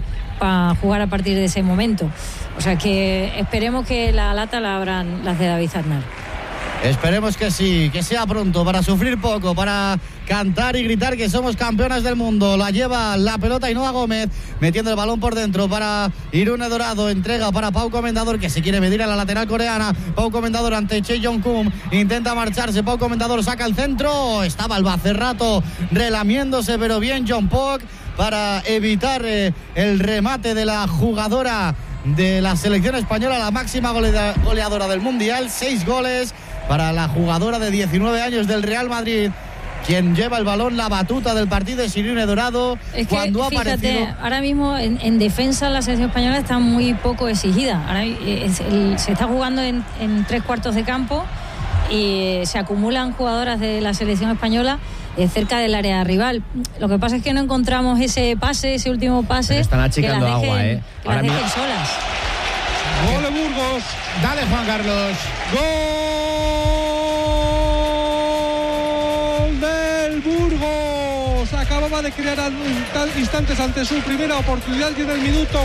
B: para jugar a partir de ese momento. O sea que esperemos que la lata la abran las de David Aznar.
A: Esperemos que sí, que sea pronto, para sufrir poco, para cantar y gritar que somos campeonas del mundo. La lleva la pelota Ainhoa Gómez, metiendo el balón por dentro para Irune Dorado. Entrega para Pau Comendador, que se quiere medir a la lateral coreana. Pau Comendador ante Che Jong-kum, intenta marcharse. Pau Comendador saca el centro, estaba el Bacerrato relamiéndose, pero bien John Pok para evitar el remate de la jugadora de la selección española, la máxima goleadora del Mundial. 6 goles para la jugadora de 19 años del Real Madrid. Quien lleva el balón, la batuta del partido es Irene Dorado.
B: Es que,
A: cuando
B: fíjate,
A: ha aparecido...
B: ahora mismo en defensa la selección española está muy poco exigida. Ahora, se está jugando en 3/4 de campo y se acumulan jugadoras de la selección española cerca del área rival. Lo que pasa es que no encontramos ese último pase.
J: Pero están achicando
B: que las dejen,
J: agua,
B: que las dejen solas.
E: Gol de Burgos.
C: Dale, Juan Carlos.
E: Gol del Burgos. Acababa de crear instantes ante su primera oportunidad y en el minuto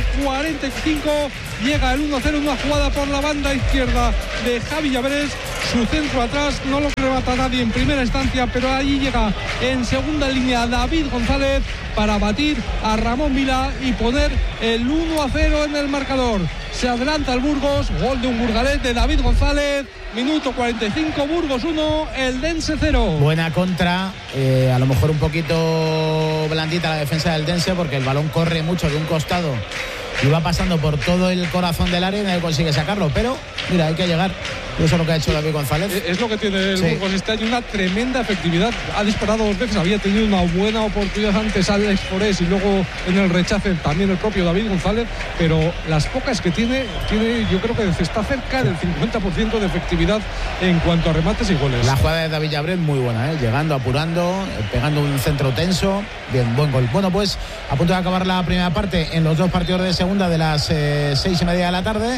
E: 45 llega el 1-0, una jugada por la banda izquierda de Javi Llaveres. Su centro atrás no lo remata nadie en primera instancia, pero ahí llega en segunda línea David González para batir a Ramón Vila y poner el 1-0 en el marcador. Se adelanta el Burgos, gol de un burgalés de David González, minuto 45, Burgos 1, Eldense 0.
C: Buena contra, a lo mejor un poquito blandita la defensa del Eldense porque el balón corre mucho de un costado y va pasando por todo el corazón del área y nadie consigue sacarlo, pero mira, hay que llegar. Eso es lo que ha hecho David González.
E: Es lo que tiene el Burgos este año, una tremenda efectividad. Ha disparado 2 veces, había tenido una buena oportunidad antes Alex Forés y luego en el rechace también el propio David González, pero las pocas que tiene, yo creo que está cerca del 50% de efectividad en cuanto a remates y goles.
C: La jugada de David Llaveres muy buena, llegando, apurando, pegando un centro tenso. Bien, buen gol. Bueno, pues a punto de acabar la primera parte en los 2 partidos de segunda de las 6:30 de la tarde.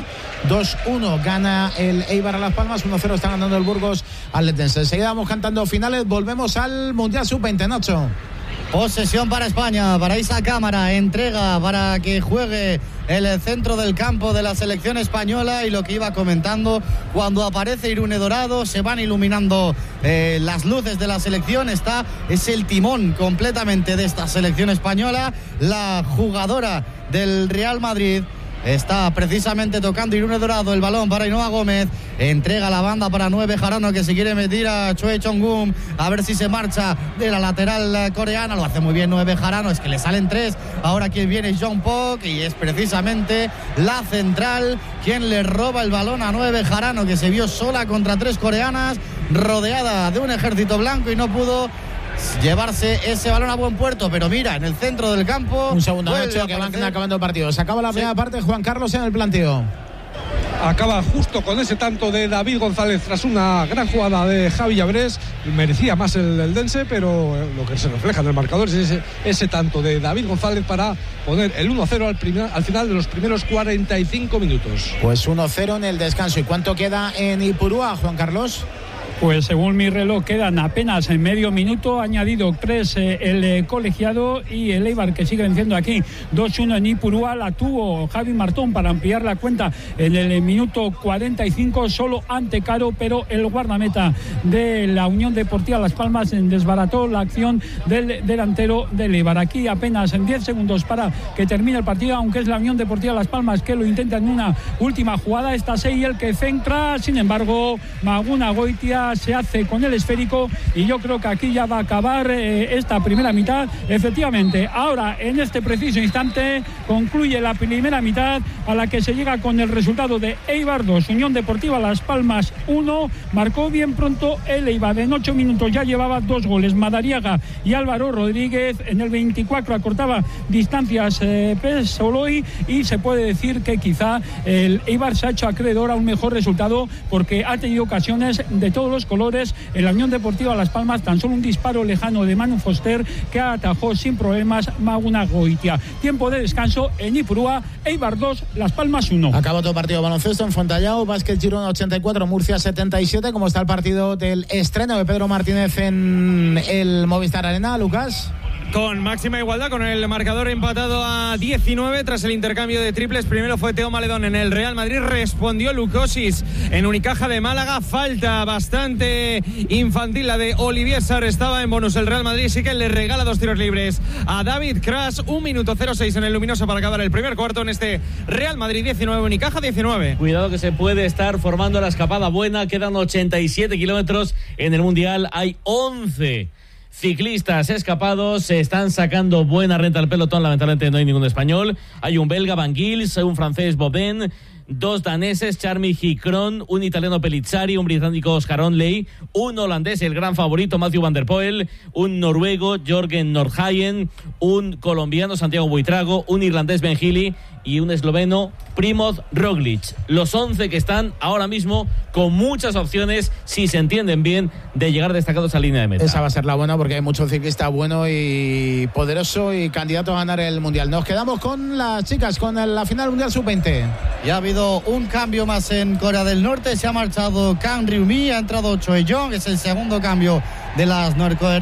C: 2-1 gana el Eibar a Las Palmas, 1-0 está ganando el Burgos al Eldense. Enseguida vamos cantando finales, volvemos al Mundial Sub-20, Nacho.
A: Posesión para España, para Isa Cámara, entrega para que juegue el centro del campo de la selección española. Y lo que iba comentando, cuando aparece Irune Dorado se van iluminando las luces de la selección. Es el timón completamente de esta selección española. La jugadora del Real Madrid está precisamente tocando Irune Dorado, el balón para Ainhoa Gómez, entrega la banda para 9 Jarano, que se quiere meter a Choi Chong-gum, a ver si se marcha de la lateral coreana. Lo hace muy bien 9 Jarano, es que le salen 3, ahora quien viene es Jong Pok y es precisamente la central quien le roba el balón a 9 Jarano, que se vio sola contra 3 coreanas, rodeada de un ejército blanco y no pudo llevarse ese balón a buen puerto. Pero mira, en el centro del campo,
C: un segundo, Nacho, que van acabando el partido. Se acaba la primera parte, Juan Carlos en el planteo.
E: Acaba justo con ese tanto de David González tras una gran jugada de Javi Llaveres. Merecía más el Eldense, pero lo que se refleja en el marcador es ese tanto de David González para poner el 1-0 al final de los primeros 45 minutos.
C: Pues 1-0 en el descanso. ¿Y cuánto queda en Ipurúa, Juan Carlos?
F: Pues según mi reloj quedan apenas en medio minuto, añadido 3 el colegiado y el Eibar, que sigue venciendo aquí 2-1 en Ipurúa. La tuvo Javi Martón para ampliar la cuenta en el minuto 45 solo ante Caro, pero el guardameta de la Unión Deportiva Las Palmas desbarató la acción del delantero del Eibar. Aquí apenas en 10 segundos para que termine el partido, aunque es la Unión Deportiva Las Palmas que lo intenta en una última jugada. Está Sei el que centra, sin embargo Maguna Goitia se hace con el esférico y yo creo que aquí ya va a acabar esta primera mitad. Efectivamente, ahora en este preciso instante concluye la primera mitad, a la que se llega con el resultado de Eibar 2, Unión Deportiva Las Palmas 1. Marcó bien pronto el Eibar, en 8 minutos ya llevaba 2 goles, Madariaga y Álvaro Rodríguez. En el 24 acortaba distancias Pesoloy, y se puede decir que quizá el Eibar se ha hecho acreedor a un mejor resultado, porque ha tenido ocasiones de todos los colores. En la Unión Deportiva Las Palmas tan solo un disparo lejano de Manu Foster que atajó sin problemas Maguna Goitia. Tiempo de descanso en Ipurúa, Eibar 2, Las Palmas 1.
C: Acabó todo partido baloncesto en Fontallao, Básquet Girona 84, Murcia 77. ¿Cómo está el partido del estreno de Pedro Martínez en el Movistar Arena, Lucas?
G: Con máxima igualdad, con el marcador empatado a 19 tras el intercambio de triples. Primero fue Teo Maledón en el Real Madrid, respondió Lucosis en Unicaja de Málaga. Falta bastante infantil la de Olivier Sarr, estaba en bonus el Real Madrid, sí que le regala 2 tiros libres a David Crash. 1 minuto 06 en el luminoso para acabar el primer cuarto en este Real Madrid 19, Unicaja 19.
D: Cuidado que se puede estar formando la escapada buena, quedan 87 kilómetros en el Mundial, hay 11 ciclistas escapados, se están sacando buena renta al pelotón. Lamentablemente no hay ningún español, hay un belga, Van Gils, un francés, Bobin, 2 daneses, Charmy Hikron, un italiano Pellizzari, un británico Oscar Onley, un holandés, el gran favorito Matthew van der Poel, un noruego Jorgen Nordhagen, un colombiano Santiago Buitrago, un irlandés Ben Healy y un esloveno Primoz Roglic. Los 11 que están ahora mismo con muchas opciones, si se entienden bien, de llegar destacados a línea de meta.
C: Esa va a ser la buena porque hay mucho ciclista bueno y poderoso y candidato a ganar el Mundial. Nos quedamos con las chicas, con la final Mundial Sub-20.
A: Ya ha habido un cambio más en Corea del Norte. Se ha marchado Kang Ryumi, ha entrado Choi Jong, es el segundo cambio de las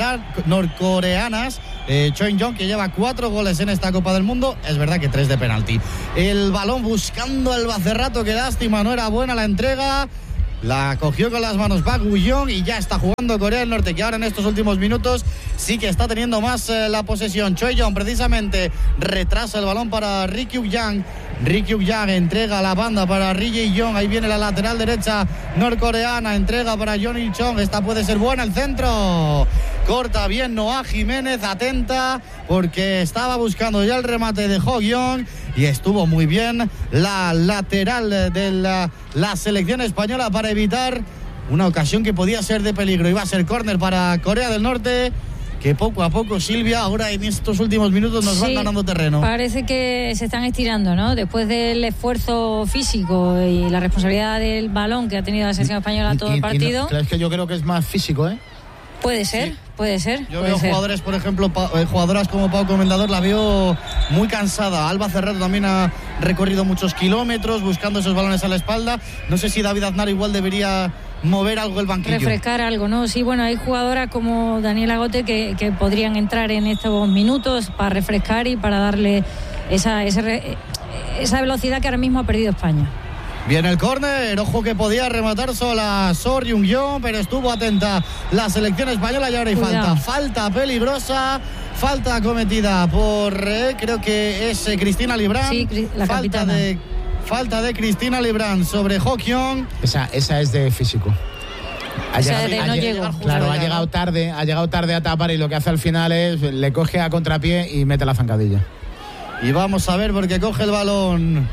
A: norcoreanas. Choi Jong, que lleva 4 goles en esta Copa del Mundo, es verdad que 3 de penalti. El balón buscando el Bacerrato, qué lástima, no era buena la entrega. La cogió con las manos Park Woo-yeong y ya está jugando Corea del Norte, que ahora en estos últimos minutos sí que está teniendo más la posesión. Choi Jong precisamente retrasa el balón para Ri Kyuk-yang. Ri Kyuk-yang entrega la banda para Ri Jae-yong. Ahí viene la lateral derecha norcoreana, entrega para Yeon Il-chong. Esta puede ser buena, el centro. Corta bien Noah Jiménez, atenta porque estaba buscando ya el remate de Ho-yeong y estuvo muy bien la lateral de la selección española para evitar una ocasión que podía ser de peligro. Iba a ser córner para Corea del Norte, que poco a poco, Silvia, ahora en estos últimos minutos nos van ganando terreno.
B: Parece que se están estirando, ¿no? Después del esfuerzo físico y la responsabilidad del balón que ha tenido la selección española todo el partido.
C: Es que yo creo que es más físico, ¿eh?
B: Puede ser, sí. Puede ser.
A: Yo veo jugadores, por ejemplo, jugadoras como Pau Comendador, la veo muy cansada. Alba Cerrato también ha recorrido muchos kilómetros buscando esos balones a la espalda. No sé si David Aznar igual debería mover algo el banquillo.
B: Refrescar algo, ¿no? Sí, bueno, hay jugadoras como Daniela Gote que podrían entrar en estos minutos para refrescar y para darle esa velocidad que ahora mismo ha perdido España.
A: Viene el córner, ojo que podía rematar sola Sor Jung-yeon, pero estuvo atenta la selección española y ahora hay falta peligrosa, falta cometida por creo que es Cristina Librán.
B: Sí, la capitana.
A: Falta de Cristina Librán sobre Ho-yeong.
C: Esa es de físico. Ha llegado tarde a tapar y lo que hace al final es le coge a contrapié y mete la zancadilla.
A: Y vamos a ver porque coge el balón.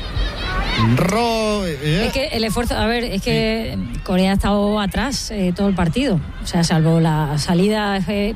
B: Es que el esfuerzo, es que Corea ha estado atrás todo el partido, o sea, salvo la salida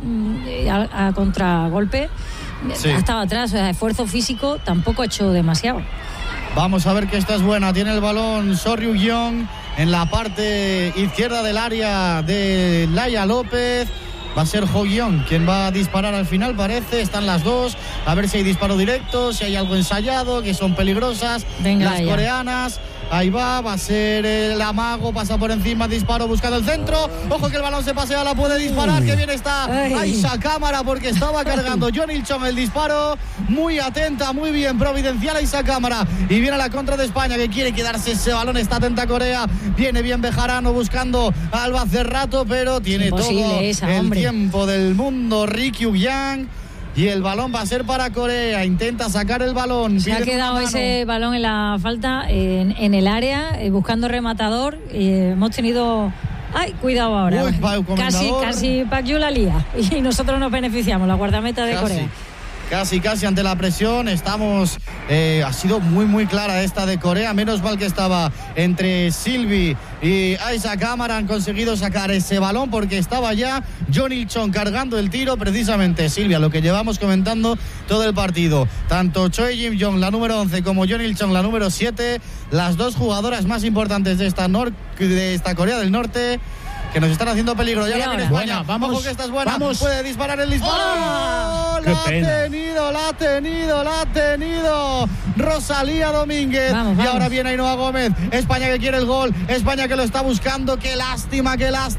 B: a contragolpe, ha estado atrás, o sea, esfuerzo físico tampoco ha hecho demasiado.
A: Vamos a ver que esta es buena, tiene el balón Sor Jung-yeon en la parte izquierda del área de Laia López. Va a ser Ho-yeong quien va a disparar al final, parece. Están las dos. A ver si hay disparo directo, si hay algo ensayado, que son peligrosas.
B: Venga,
A: las coreanas. Ahí va a ser el amago, pasa por encima, disparo buscando el centro. Ojo que el balón se pasea, la puede disparar. Que bien está Aisha Cámara porque estaba cargando Yeon Il-chong el disparo. Muy atenta, muy bien, providencial Aisha Cámara. Y viene la contra de España que quiere quedarse ese balón. Está atenta Corea. Viene bien Bejarano buscando a Alba Cerrato, pero tiene todo el tiempo del mundo. Ri Kyuk-yang. Y el balón va a ser para Corea. Intenta sacar el balón.
B: Se ha quedado ese balón en la falta, en el área, buscando rematador. Hemos tenido... ¡Ay, cuidado ahora! Casi Park Yu la lía. Y nosotros nos beneficiamos, la guardameta de Corea.
A: Casi ante la presión. Estamos... ha sido muy clara esta de Corea. Menos mal que estaba entre Silvi y Aisha Cámara. Han conseguido sacar ese balón porque estaba ya Yeon Il-chong cargando el tiro. Precisamente, Silvia, lo que llevamos comentando todo el partido. Tanto Choi Jim-yong, la número 11, como Yeon Il-chong, la número 7, las dos jugadoras más importantes de esta Corea del Norte, que nos están haciendo peligro. Ya la tiene España.
C: Vamos.
A: Ojo que esta es buena. Puede disparar el disparo. ¡Oh! La ha tenido Rosalía Domínguez.
B: Vamos.
A: Y ahora viene Ainhoa Gómez. España que quiere el gol. España que lo está buscando. Qué lástima.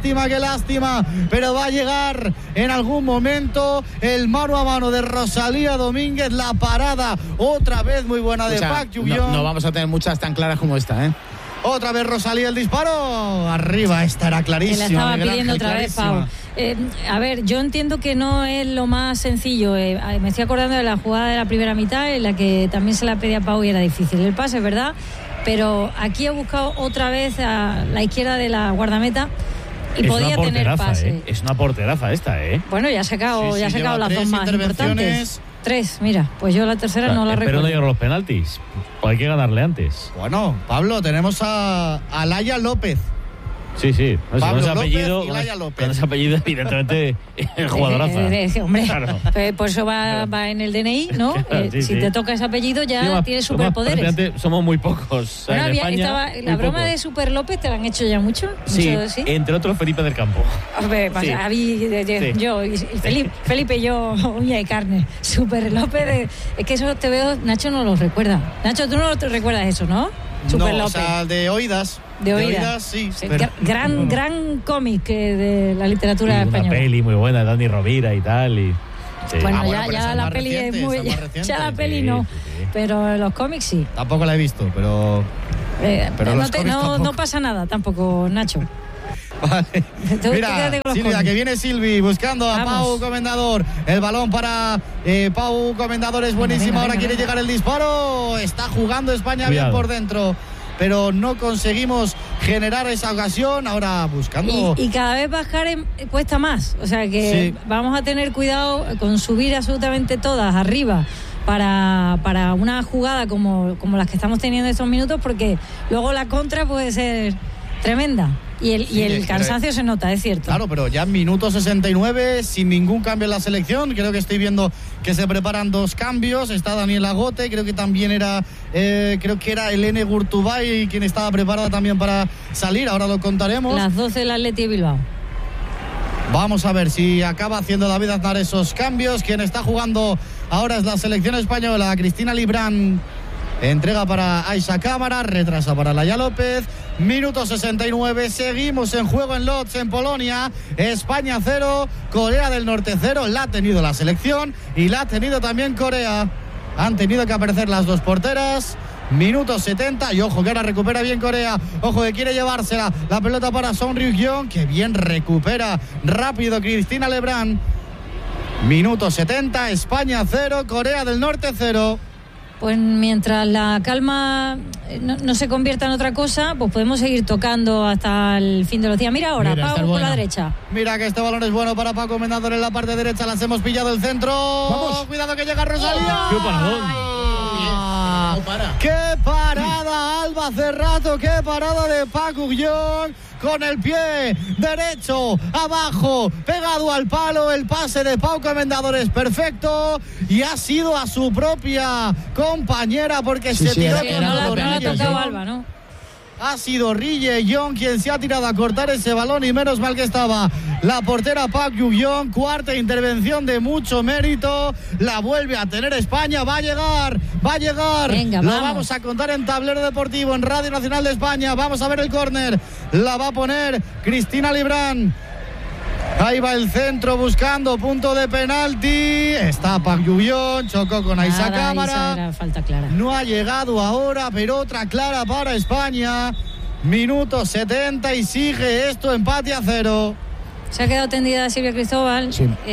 A: Pero va a llegar en algún momento el mano a mano de Rosalía Domínguez. La parada otra vez muy buena de Park Ju-yeong.
C: No vamos a tener muchas tan claras como esta, ¿eh?
A: Otra vez Rosalía el disparo. Arriba, esta era clarísima.
B: Se la estaba pidiendo otra vez, Pau. Yo entiendo que no es lo más sencillo. Me estoy acordando de la jugada de la primera mitad en la que también se la pedía a Pau y era difícil el pase, ¿verdad? Pero aquí ha buscado otra vez a la izquierda de la guardameta y podía tener pase.
D: Es una porteraza esta, ¿eh?
B: Bueno, ya ha sacado las dos más importantes. 3, mira, pues yo la tercera no la recuerdo.
D: Pero no llegaron los penaltis, pues hay que ganarle antes.
A: Bueno, Pablo, tenemos a Laia López.
D: Sí, no,
A: Pablo
D: con ese apellido,
A: López y Laia López.
D: Con ese apellido, evidentemente, el jugadorazo.
B: Hombre,
D: claro.
B: Por eso va en el DNI, ¿no? Si te toca ese apellido ya tienes superpoderes.
D: Somos muy pocos.
B: Bueno,
D: en España,
B: la broma de Super López te la han hecho ya mucho.
D: Sí, entre otros Felipe del Campo.
B: Hombre, yo y Felipe y yo, uña y carne. Super López, es que eso te veo, Nacho no lo recuerda. Nacho, tú no te recuerdas eso, ¿no? Super López.
A: O sea, de oídas.
B: De oídas,
A: sí.
B: Pero gran cómic de la literatura española.
D: Una peli muy buena, Dani Rovira y tal.
B: Bueno, ya la peli es muy... Ya la peli no, pero los cómics sí.
A: Tampoco la he visto, pero
B: no pasa nada tampoco, Nacho.
A: Vale. Mira, Silvia, que viene Silvi buscando a Pau Comendador. El balón para Pau Comendador es buenísimo. Ahora quiere llegar el disparo. Está jugando España bien por dentro, pero no conseguimos generar esa ocasión. Ahora buscando.
B: Y cada vez bajar cuesta más. O sea que vamos a tener cuidado con subir absolutamente todas arriba para una jugada como las que estamos teniendo estos minutos, porque luego la contra puede ser tremenda. Y el cansancio se nota, es cierto.
A: Claro, pero ya minuto 69, sin ningún cambio en la selección. Creo que estoy viendo que se preparan 2 cambios. Está Daniel Agote, creo que también era Elene Gurtubay quien estaba preparada también para salir. Ahora lo contaremos.
B: Las 12 del Atleti de Bilbao.
A: Vamos a ver si acaba haciendo David Aznar esos cambios. Quien está jugando ahora es la selección española. Cristina Librán entrega para Aixa Cámara, retrasa para Laia López. Minuto 69, seguimos en juego en Lodz, en Polonia. España 0, Corea del Norte 0. La ha tenido la selección y la ha tenido también Corea. Han tenido que aparecer las 2 porteras. Minuto 70 y ojo que ahora recupera bien Corea. Ojo que quiere llevársela. La pelota para Son Ryuk-yeon, que bien recupera rápido Cristina Lebrán. Minuto 70, España 0, Corea del Norte 0.
B: Pues mientras la calma no se convierta en otra cosa, pues podemos seguir tocando hasta el fin de los días. Mira ahora, Pau por la derecha.
A: Mira que este balón es bueno para Pau Comendador en la parte derecha. Las hemos pillado el centro. Vamos. Cuidado que llega Rosalía.
D: ¡Qué paradón!
A: ¡Qué parada, Alba Cerrato! ¡Qué parada de Park Uk-yeon! Con el pie derecho abajo, pegado al palo. El pase de Pau Comendador es perfecto y ha sido a su propia compañera porque se tiró con
B: no la ha tocado Alba, ¿no?
A: Ha sido Ryuk-yeon quien se ha tirado a cortar ese balón y menos mal que estaba la portera Park Uk-yeon. Cuarta intervención de mucho mérito. La vuelve a tener España. Va a llegar.
B: Venga,
A: lo vamos a contar en Tablero Deportivo, en Radio Nacional de España. Vamos a ver el córner. La va a poner Cristina Librán. Ahí va el centro buscando punto de penalti. Está Park Uk-yeon, chocó con Aixa Cámara.
B: Falta clara.
A: No ha llegado ahora, pero otra clara para España. Minuto 70 y sigue esto, empate a 0.
B: Se ha quedado tendida Silvia Cristóbal,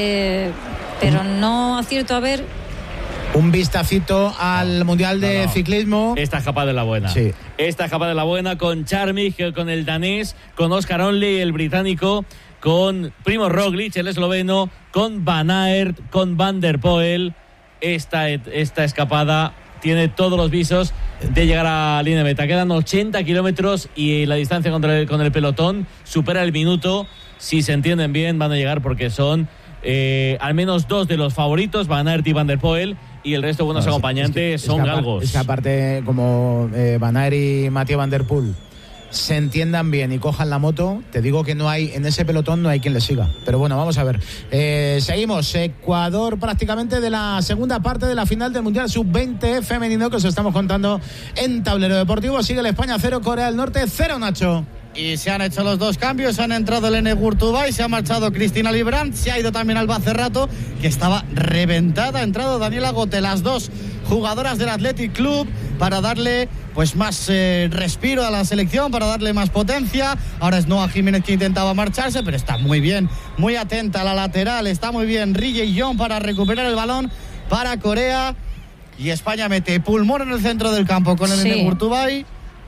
B: pero no acierto a ver.
C: Un vistacito al Mundial de Ciclismo.
D: Esta escapada de la buena.
C: Sí.
D: Esta escapada de la buena con Charmig, con el danés, con Oscar Onley, el británico, con Primo Roglic, el esloveno, con Van Aert, con Van der Poel. Esta escapada tiene todos los visos de llegar a línea de meta. Quedan 80 kilómetros y la distancia con el pelotón supera el minuto. Si se entienden bien, van a llegar porque son al menos 2 de los favoritos, Van Aert y Van der Poel, y el resto buenos acompañantes son galgos.
C: Es que aparte, como Van Aert y Mathieu Van der Poel se entiendan bien y cojan la moto, te digo que en ese pelotón no hay quien le siga. Pero bueno, vamos a ver. Seguimos. Ecuador prácticamente de la segunda parte de la final del Mundial Sub-20 femenino que os estamos contando en Tablero Deportivo. Sigue el España 0, Corea del Norte 0, Nacho.
A: Y se han hecho los 2 cambios. Han entrado Elene Gurtubay, se ha marchado Cristina Librán, se ha ido también Alba Cerrato, que estaba reventada. Ha entrado Daniel Agote, las 2 jugadoras del Athletic Club, para darle pues más respiro a la selección, para darle más potencia. Ahora es Noa Jiménez que intentaba marcharse, pero está muy bien, muy atenta a la lateral. Está muy bien Ryuk-yeon para recuperar el balón para Corea. Y España mete pulmón en el centro del campo con Elene Gurtubay.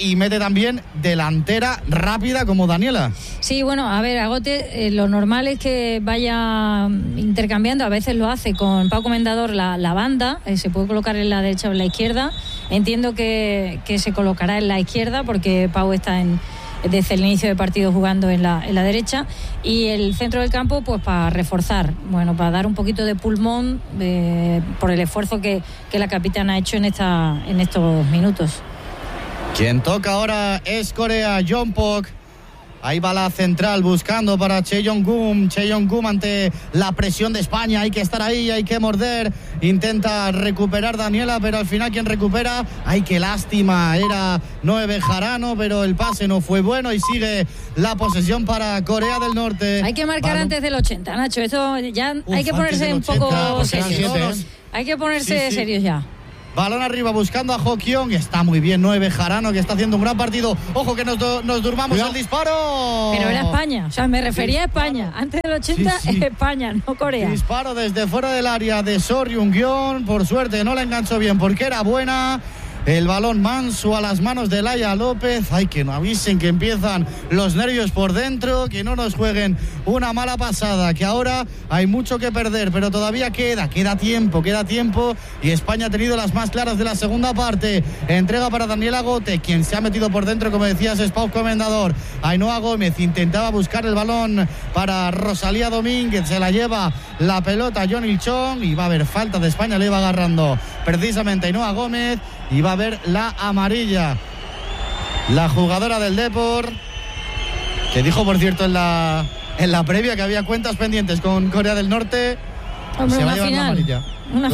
A: y mete también delantera rápida como Daniela.
B: Sí, bueno, a ver, Agote, lo normal es que vaya intercambiando, a veces lo hace con Pau Comendador la banda, se puede colocar en la derecha o en la izquierda. Entiendo que se colocará en la izquierda porque Pau está desde el inicio del partido jugando en la derecha, y el centro del campo pues para reforzar, bueno, para dar un poquito de pulmón por el esfuerzo que la capitana ha hecho en estos minutos.
A: Quien toca ahora es Corea, Jeonbok. Ahí va la central buscando para Che Jong-gum. Che Jong-gum ante la presión de España. Hay que estar ahí, hay que morder. Intenta recuperar Daniela, pero al final quien recupera, ¡ay, qué lástima! Era Noé Bejarano, pero el pase no fue bueno y sigue la posesión para Corea del Norte.
B: Hay que marcar antes del 80, Nacho. Eso ya hay que ponerse un poco serios. Hay que ponerse serios ya.
A: Balón arriba buscando a Ho-kyung. Está muy bien Noé Bejarano, que está haciendo un gran partido. Ojo que nos durmamos el disparo.
B: Pero era España, o sea, me refería a España. Antes del 80 es España, no Corea.
A: Disparo desde fuera del área de Seo Ryung-gyeon. Por suerte no la enganchó bien porque era buena. El balón manso a las manos de Laia López. Ay, que no avisen que empiezan los nervios por dentro, que no nos jueguen una mala pasada, que ahora hay mucho que perder, pero todavía queda tiempo, y España ha tenido las más claras de la segunda parte. Entrega para Daniela Agote, quien se ha metido por dentro, como decías, es Pau Comendador. Ainhoa Gómez intentaba buscar el balón para Rosalía Domínguez, se la lleva la pelota John Il-chong y va a haber falta de España, le iba agarrando precisamente Ainhoa Gómez. Y va a haber la amarilla. La jugadora del Depor, que dijo, por cierto, en la previa que había cuentas pendientes con Corea del Norte.
B: Hombre,
A: se va a llevar la amarilla.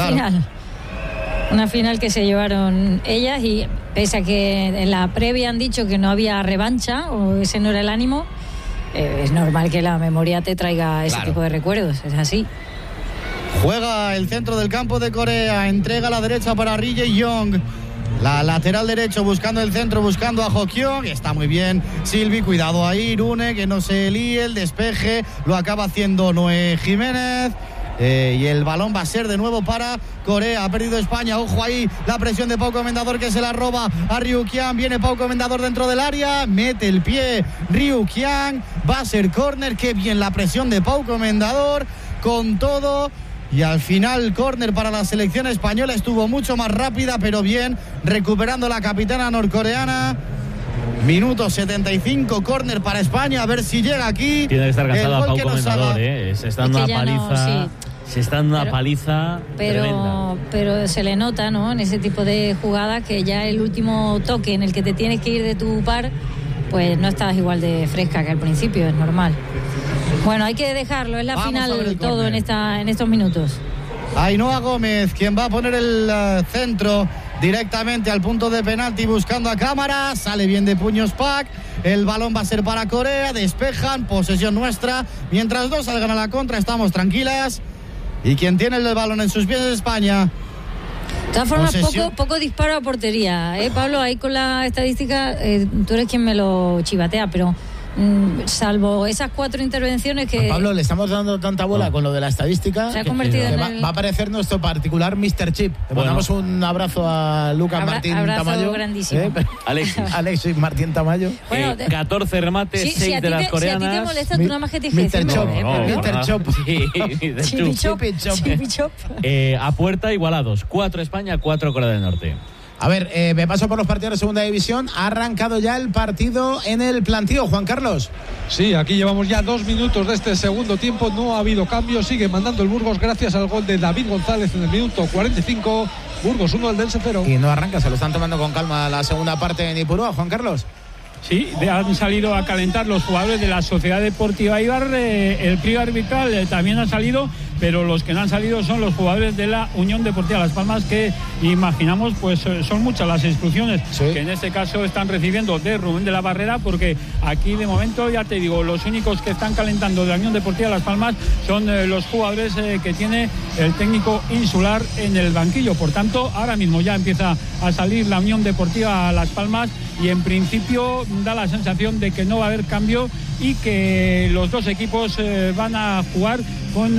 B: Una final que se llevaron ellas, y pese a que en la previa han dicho que no había revancha, o ese no era el ánimo, es normal que la memoria te traiga ese tipo de recuerdos, es así.
A: Juega el centro del campo de Corea, entrega a la derecha para Ri Jae-yong. La lateral derecho buscando el centro, buscando a Ho-kyung. Está muy bien Silvi, cuidado ahí, Rune, que no se líe, el despeje lo acaba haciendo Noé Jiménez. Y el balón va a ser de nuevo para Corea. Ha perdido España, ojo ahí, la presión de Pau Comendador, que se la roba a Ryu Kiang. Viene Pau Comendador dentro del área, mete el pie Ryu Kiang, va a ser córner. Qué bien la presión de Pau Comendador, con todo. Y al final córner para la selección española. Estuvo mucho más rápida, pero bien, recuperando la capitana norcoreana. Minuto 75, córner para España, a ver si llega aquí.
D: Tiene que estar cansada Pau Comendador, se está dando una paliza. Se está dando una paliza tremenda.
B: Pero se le nota, ¿no?, en ese tipo de jugadas, que ya el último toque en el que te tienes que ir de tu par, pues no estás igual de fresca que al principio, es normal. Bueno, hay que dejarlo, es la final todo en estos minutos.
A: Ainhoa Gómez, quien va a poner el centro directamente al punto de penalti, buscando a cámara, sale bien de puños Pak, el balón va a ser para Corea, despejan, posesión nuestra, mientras dos salgan a la contra estamos tranquilas, y quien tiene el balón en sus pies es España.
B: De todas formas, poco disparo a portería, Pablo, ahí con la estadística, tú eres quien me lo chivatea, pero salvo esas 4 intervenciones que...
C: Pablo, le estamos dando tanta bola con lo de la estadística,
B: se ha convertido en
C: va a aparecer nuestro particular Mr. Chip. Le mandamos un abrazo a Lucas Martín Tamayo.
B: Grandísimo.
C: Alexis Martín Tamayo.
D: 14 remates, 6 de las coreanas.
B: Si a ti te molesta, tú nada más que te dije
C: Mr. Chop.
B: Chipichop.
D: A puerta igualados, 4 España, 4 Corea del Norte.
C: A ver, me paso por los partidos de segunda división. Ha arrancado ya el partido en el plantío, Juan Carlos.
E: Sí, aquí llevamos ya 2 minutos de este segundo tiempo. No ha habido cambio. Sigue mandando el Burgos gracias al gol de David González en el minuto 45. Burgos 1, Eldense 0.
C: Y no arranca, se lo están tomando con calma la segunda parte en Ipurúa, Juan Carlos.
F: Sí, han salido a calentar los jugadores de la Sociedad Deportiva Eibar. El trío arbitral también ha salido, pero los que no han salido son los jugadores de la Unión Deportiva Las Palmas, que imaginamos pues son muchas las instrucciones que en este caso están recibiendo de Rubén de la Barrera, porque aquí de momento, ya te digo, los únicos que están calentando de la Unión Deportiva Las Palmas son los jugadores que tiene el técnico insular en el banquillo. Por tanto, ahora mismo ya empieza a salir la Unión Deportiva Las Palmas, y en principio da la sensación de que no va a haber cambio y que los dos equipos van a jugar con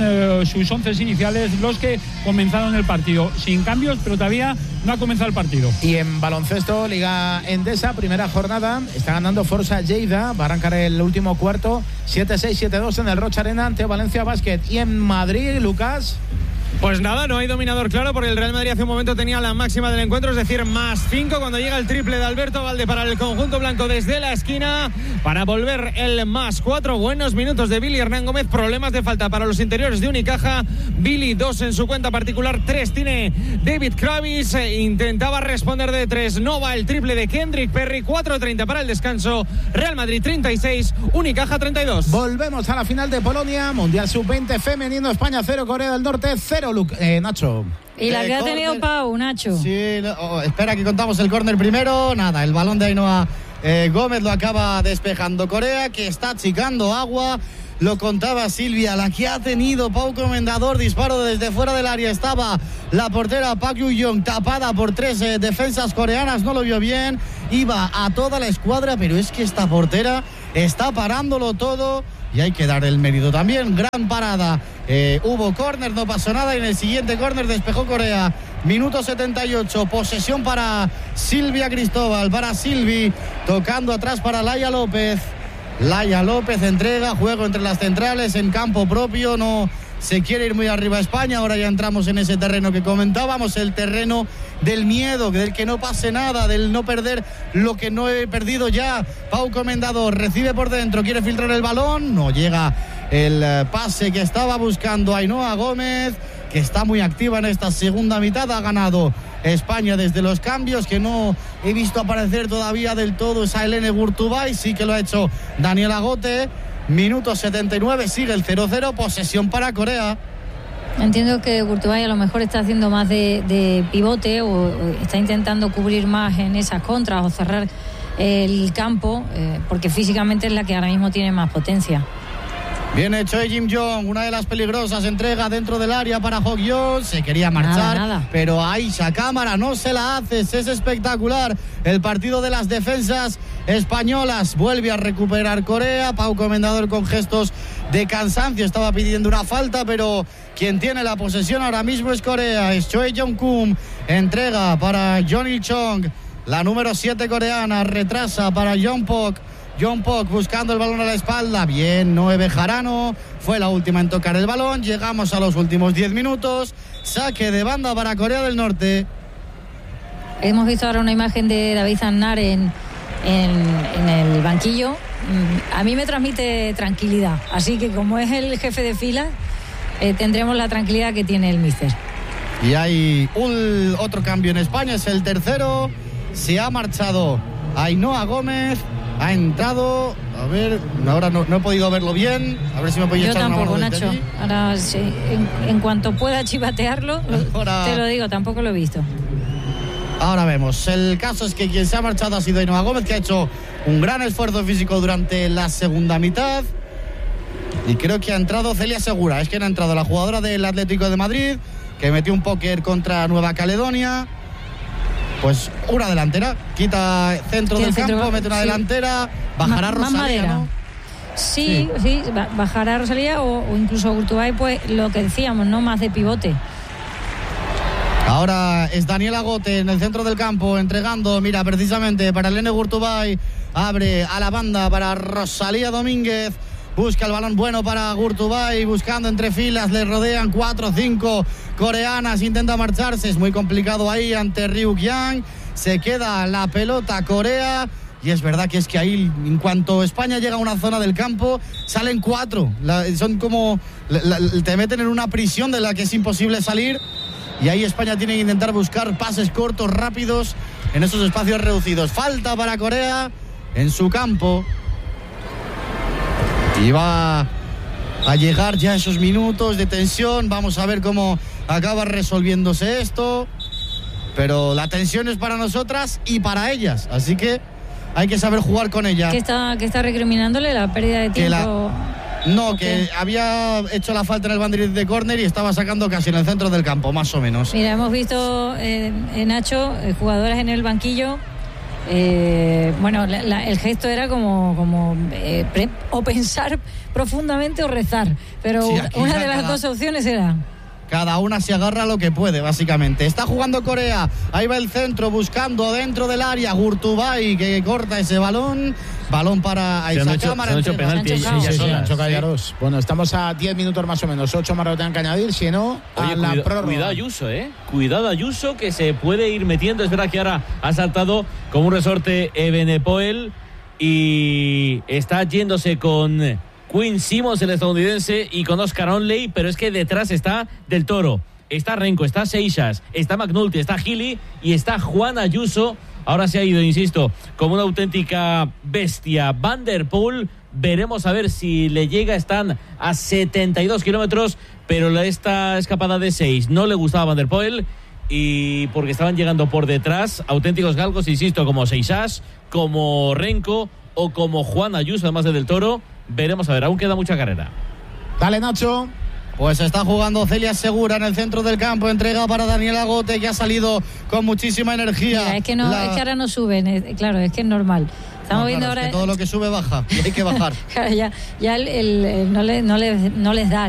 F: sus 11 iniciales los que comenzaron el partido. Sin cambios, pero todavía no ha comenzado el partido.
C: Y en baloncesto, Liga Endesa, primera jornada, está ganando Forza Lleida, va a arrancar el último cuarto, 7-6, 7-2 en el Rocha Arena ante Valencia Basket. Y en Madrid, Lucas...
G: Pues nada, no hay dominador claro porque el Real Madrid hace un momento tenía la máxima del encuentro, es decir, +5 cuando llega el triple de Alberto Valde para el conjunto blanco desde la esquina para volver el +4. Buenos minutos de Billy Hernán Gómez, problemas de falta para los interiores de Unicaja. Billy 2 en su cuenta particular, 3 tiene David Kravis, intentaba responder de 3, no va el triple de Kendrick Perry. 4:30 para el descanso, Real Madrid 36, Unicaja 32.
C: Volvemos a la final de Polonia, Mundial Sub-20 femenino, España 0, Corea del Norte 0. Nacho.
B: Y la que ha tenido Pau, Nacho.
A: Sí, espera que contamos el córner primero. Nada, el balón de Ainhoa Gómez lo acaba despejando Corea, que está achicando agua. Lo contaba Silvia, la que ha tenido Pau Comendador, disparo desde fuera del área. Estaba la portera Park Yu-young tapada por 3 defensas coreanas, no lo vio bien. Iba a toda la escuadra, pero es que esta portera está parándolo todo. Y hay que dar el mérito también. Gran parada. Hubo córner, no pasó nada. Y en el siguiente córner despejó Corea. Minuto 78. Posesión para Silvia Cristóbal. Para Silvi. Tocando atrás para Laia López. Laia López entrega. Juego entre las centrales en campo propio. No se quiere ir muy arriba a España. Ahora ya entramos en ese terreno que comentábamos. El terreno del miedo, del que no pase nada, del no perder lo que no he perdido ya. Pau Comendador recibe por dentro, quiere filtrar el balón, no llega el pase que estaba buscando Ainhoa Gómez, que está muy activa en esta segunda mitad. Ha ganado España desde los cambios, que no he visto aparecer todavía del todo esa Helene Gurtubay, sí que lo ha hecho Daniela Gote. Minuto 79, sigue el 0-0, posesión para Corea.
B: Entiendo que Gurtubay a lo mejor está haciendo más de pivote o está intentando cubrir más en esas contras o cerrar el campo, porque físicamente es la que ahora mismo tiene más potencia.
A: Viene Choi Jim-jong, una de las peligrosas, entrega dentro del área para Hok-yeon, se quería marchar,
B: nada.
A: Pero Aisha Cámara no se la hace, es espectacular el partido de las defensas españolas. Vuelve a recuperar Corea, Pau Comendador con gestos de cansancio, estaba pidiendo una falta, pero quien tiene la posesión ahora mismo es Corea, es Choi Jong-kum, entrega para Jeon Il-chong, la número 7 coreana, retrasa para Jongpok buscando el balón a la espalda. Bien, Noé Bejarano fue la última en tocar el balón. Llegamos a los últimos 10 minutos. Saque de banda para Corea del Norte.
B: Hemos visto ahora una imagen de David Aznar en el banquillo. A mí me transmite tranquilidad. Así que como es el jefe de fila, tendremos la tranquilidad que tiene el míster.
A: Y hay otro cambio en España, es el tercero. Se ha marchado Ainhoa Gómez. Ha entrado, a ver, ahora no he podido verlo bien, a ver si me podéis echar una mano.
B: Yo tampoco, Nacho. Ahora sí, en cuanto pueda chivatearlo, te lo digo, tampoco lo he visto.
A: Ahora vemos. El caso es que quien se ha marchado ha sido Ainhoa Gómez, que ha hecho un gran esfuerzo físico durante la segunda mitad. Y creo que ha entrado Celia Segura. Es que ha entrado la jugadora del Atlético de Madrid, que metió un póker contra Nueva Caledonia. Pues una delantera, quita centro del campo, mete una delantera, bajará Rosalía, ¿no?
B: Sí, bajará Rosalía o incluso Gurtubay, pues lo que decíamos, ¿no? Más de pivote.
A: Ahora es Daniela Gote en el centro del campo, entregando, mira, precisamente para Helene Gurtubay, abre a la banda para Rosalía Domínguez. Busca el balón bueno para Gurtubay, buscando entre filas, le rodean 4 o 5 coreanas, intenta marcharse, es muy complicado ahí ante Ryuk Yang, se queda la pelota Corea, y es verdad que es que ahí, en cuanto España llega a una zona del campo, salen 4, son como, te meten en una prisión de la que es imposible salir, y ahí España tiene que intentar buscar pases cortos, rápidos, en esos espacios reducidos. Falta para Corea en su campo. Y va a llegar ya esos minutos de tensión. Vamos a ver cómo acaba resolviéndose esto. Pero la tensión es para nosotras y para ellas. Así que hay que saber jugar con ella.
B: ¿Qué está recriminándole? ¿La pérdida de tiempo?
A: Que había hecho la falta en el banderín de córner y estaba sacando casi en el centro del campo, más o menos.
B: Mira, hemos visto, Nacho, jugadoras en el banquillo Bueno, el gesto era como o pensar profundamente o rezar, pero sí, una de las dos opciones era...
A: Cada una se agarra lo que puede, básicamente. Está jugando Corea. Ahí va el centro, buscando dentro del área. Gurtubay, que corta ese balón. Balón para Aiza Cámara.
C: Se han hecho penalti. Sí. Bueno, estamos a 10 minutos más o menos. 8 más lo tengan que añadir. Si no, a la prórroga.
D: Cuidado Ayuso, Cuidado Ayuso, que se puede ir metiendo. Es verdad que ahora ha saltado como un resorte Ebenepoel y está yéndose con Quinn Simmons, el estadounidense, y con Oscar Onley, pero es que detrás está Del Toro, está Renko, está Seixas, está McNulty, está Gili y está Juan Ayuso. Ahora se ha ido, insisto, como una auténtica bestia. Van der Poel, veremos a ver si le llega. Están a 72 kilómetros, pero esta escapada de 6 no le gustaba a Van der Poel, y porque estaban llegando por detrás auténticos galgos, insisto, como Seixas, como Renko o como Juan Ayuso, además de Del Toro. Veremos a ver, aún queda mucha carrera.
C: Dale, Nacho.
A: Pues está jugando Celia Segura en el centro del campo. Entrega para Daniel Agote, que ha salido con muchísima energía.
B: Mira, es que ahora no suben, claro, es que es normal. Estamos viendo ahora.
A: Es que todo lo que sube baja, y hay que bajar.
B: Claro, ya no les da.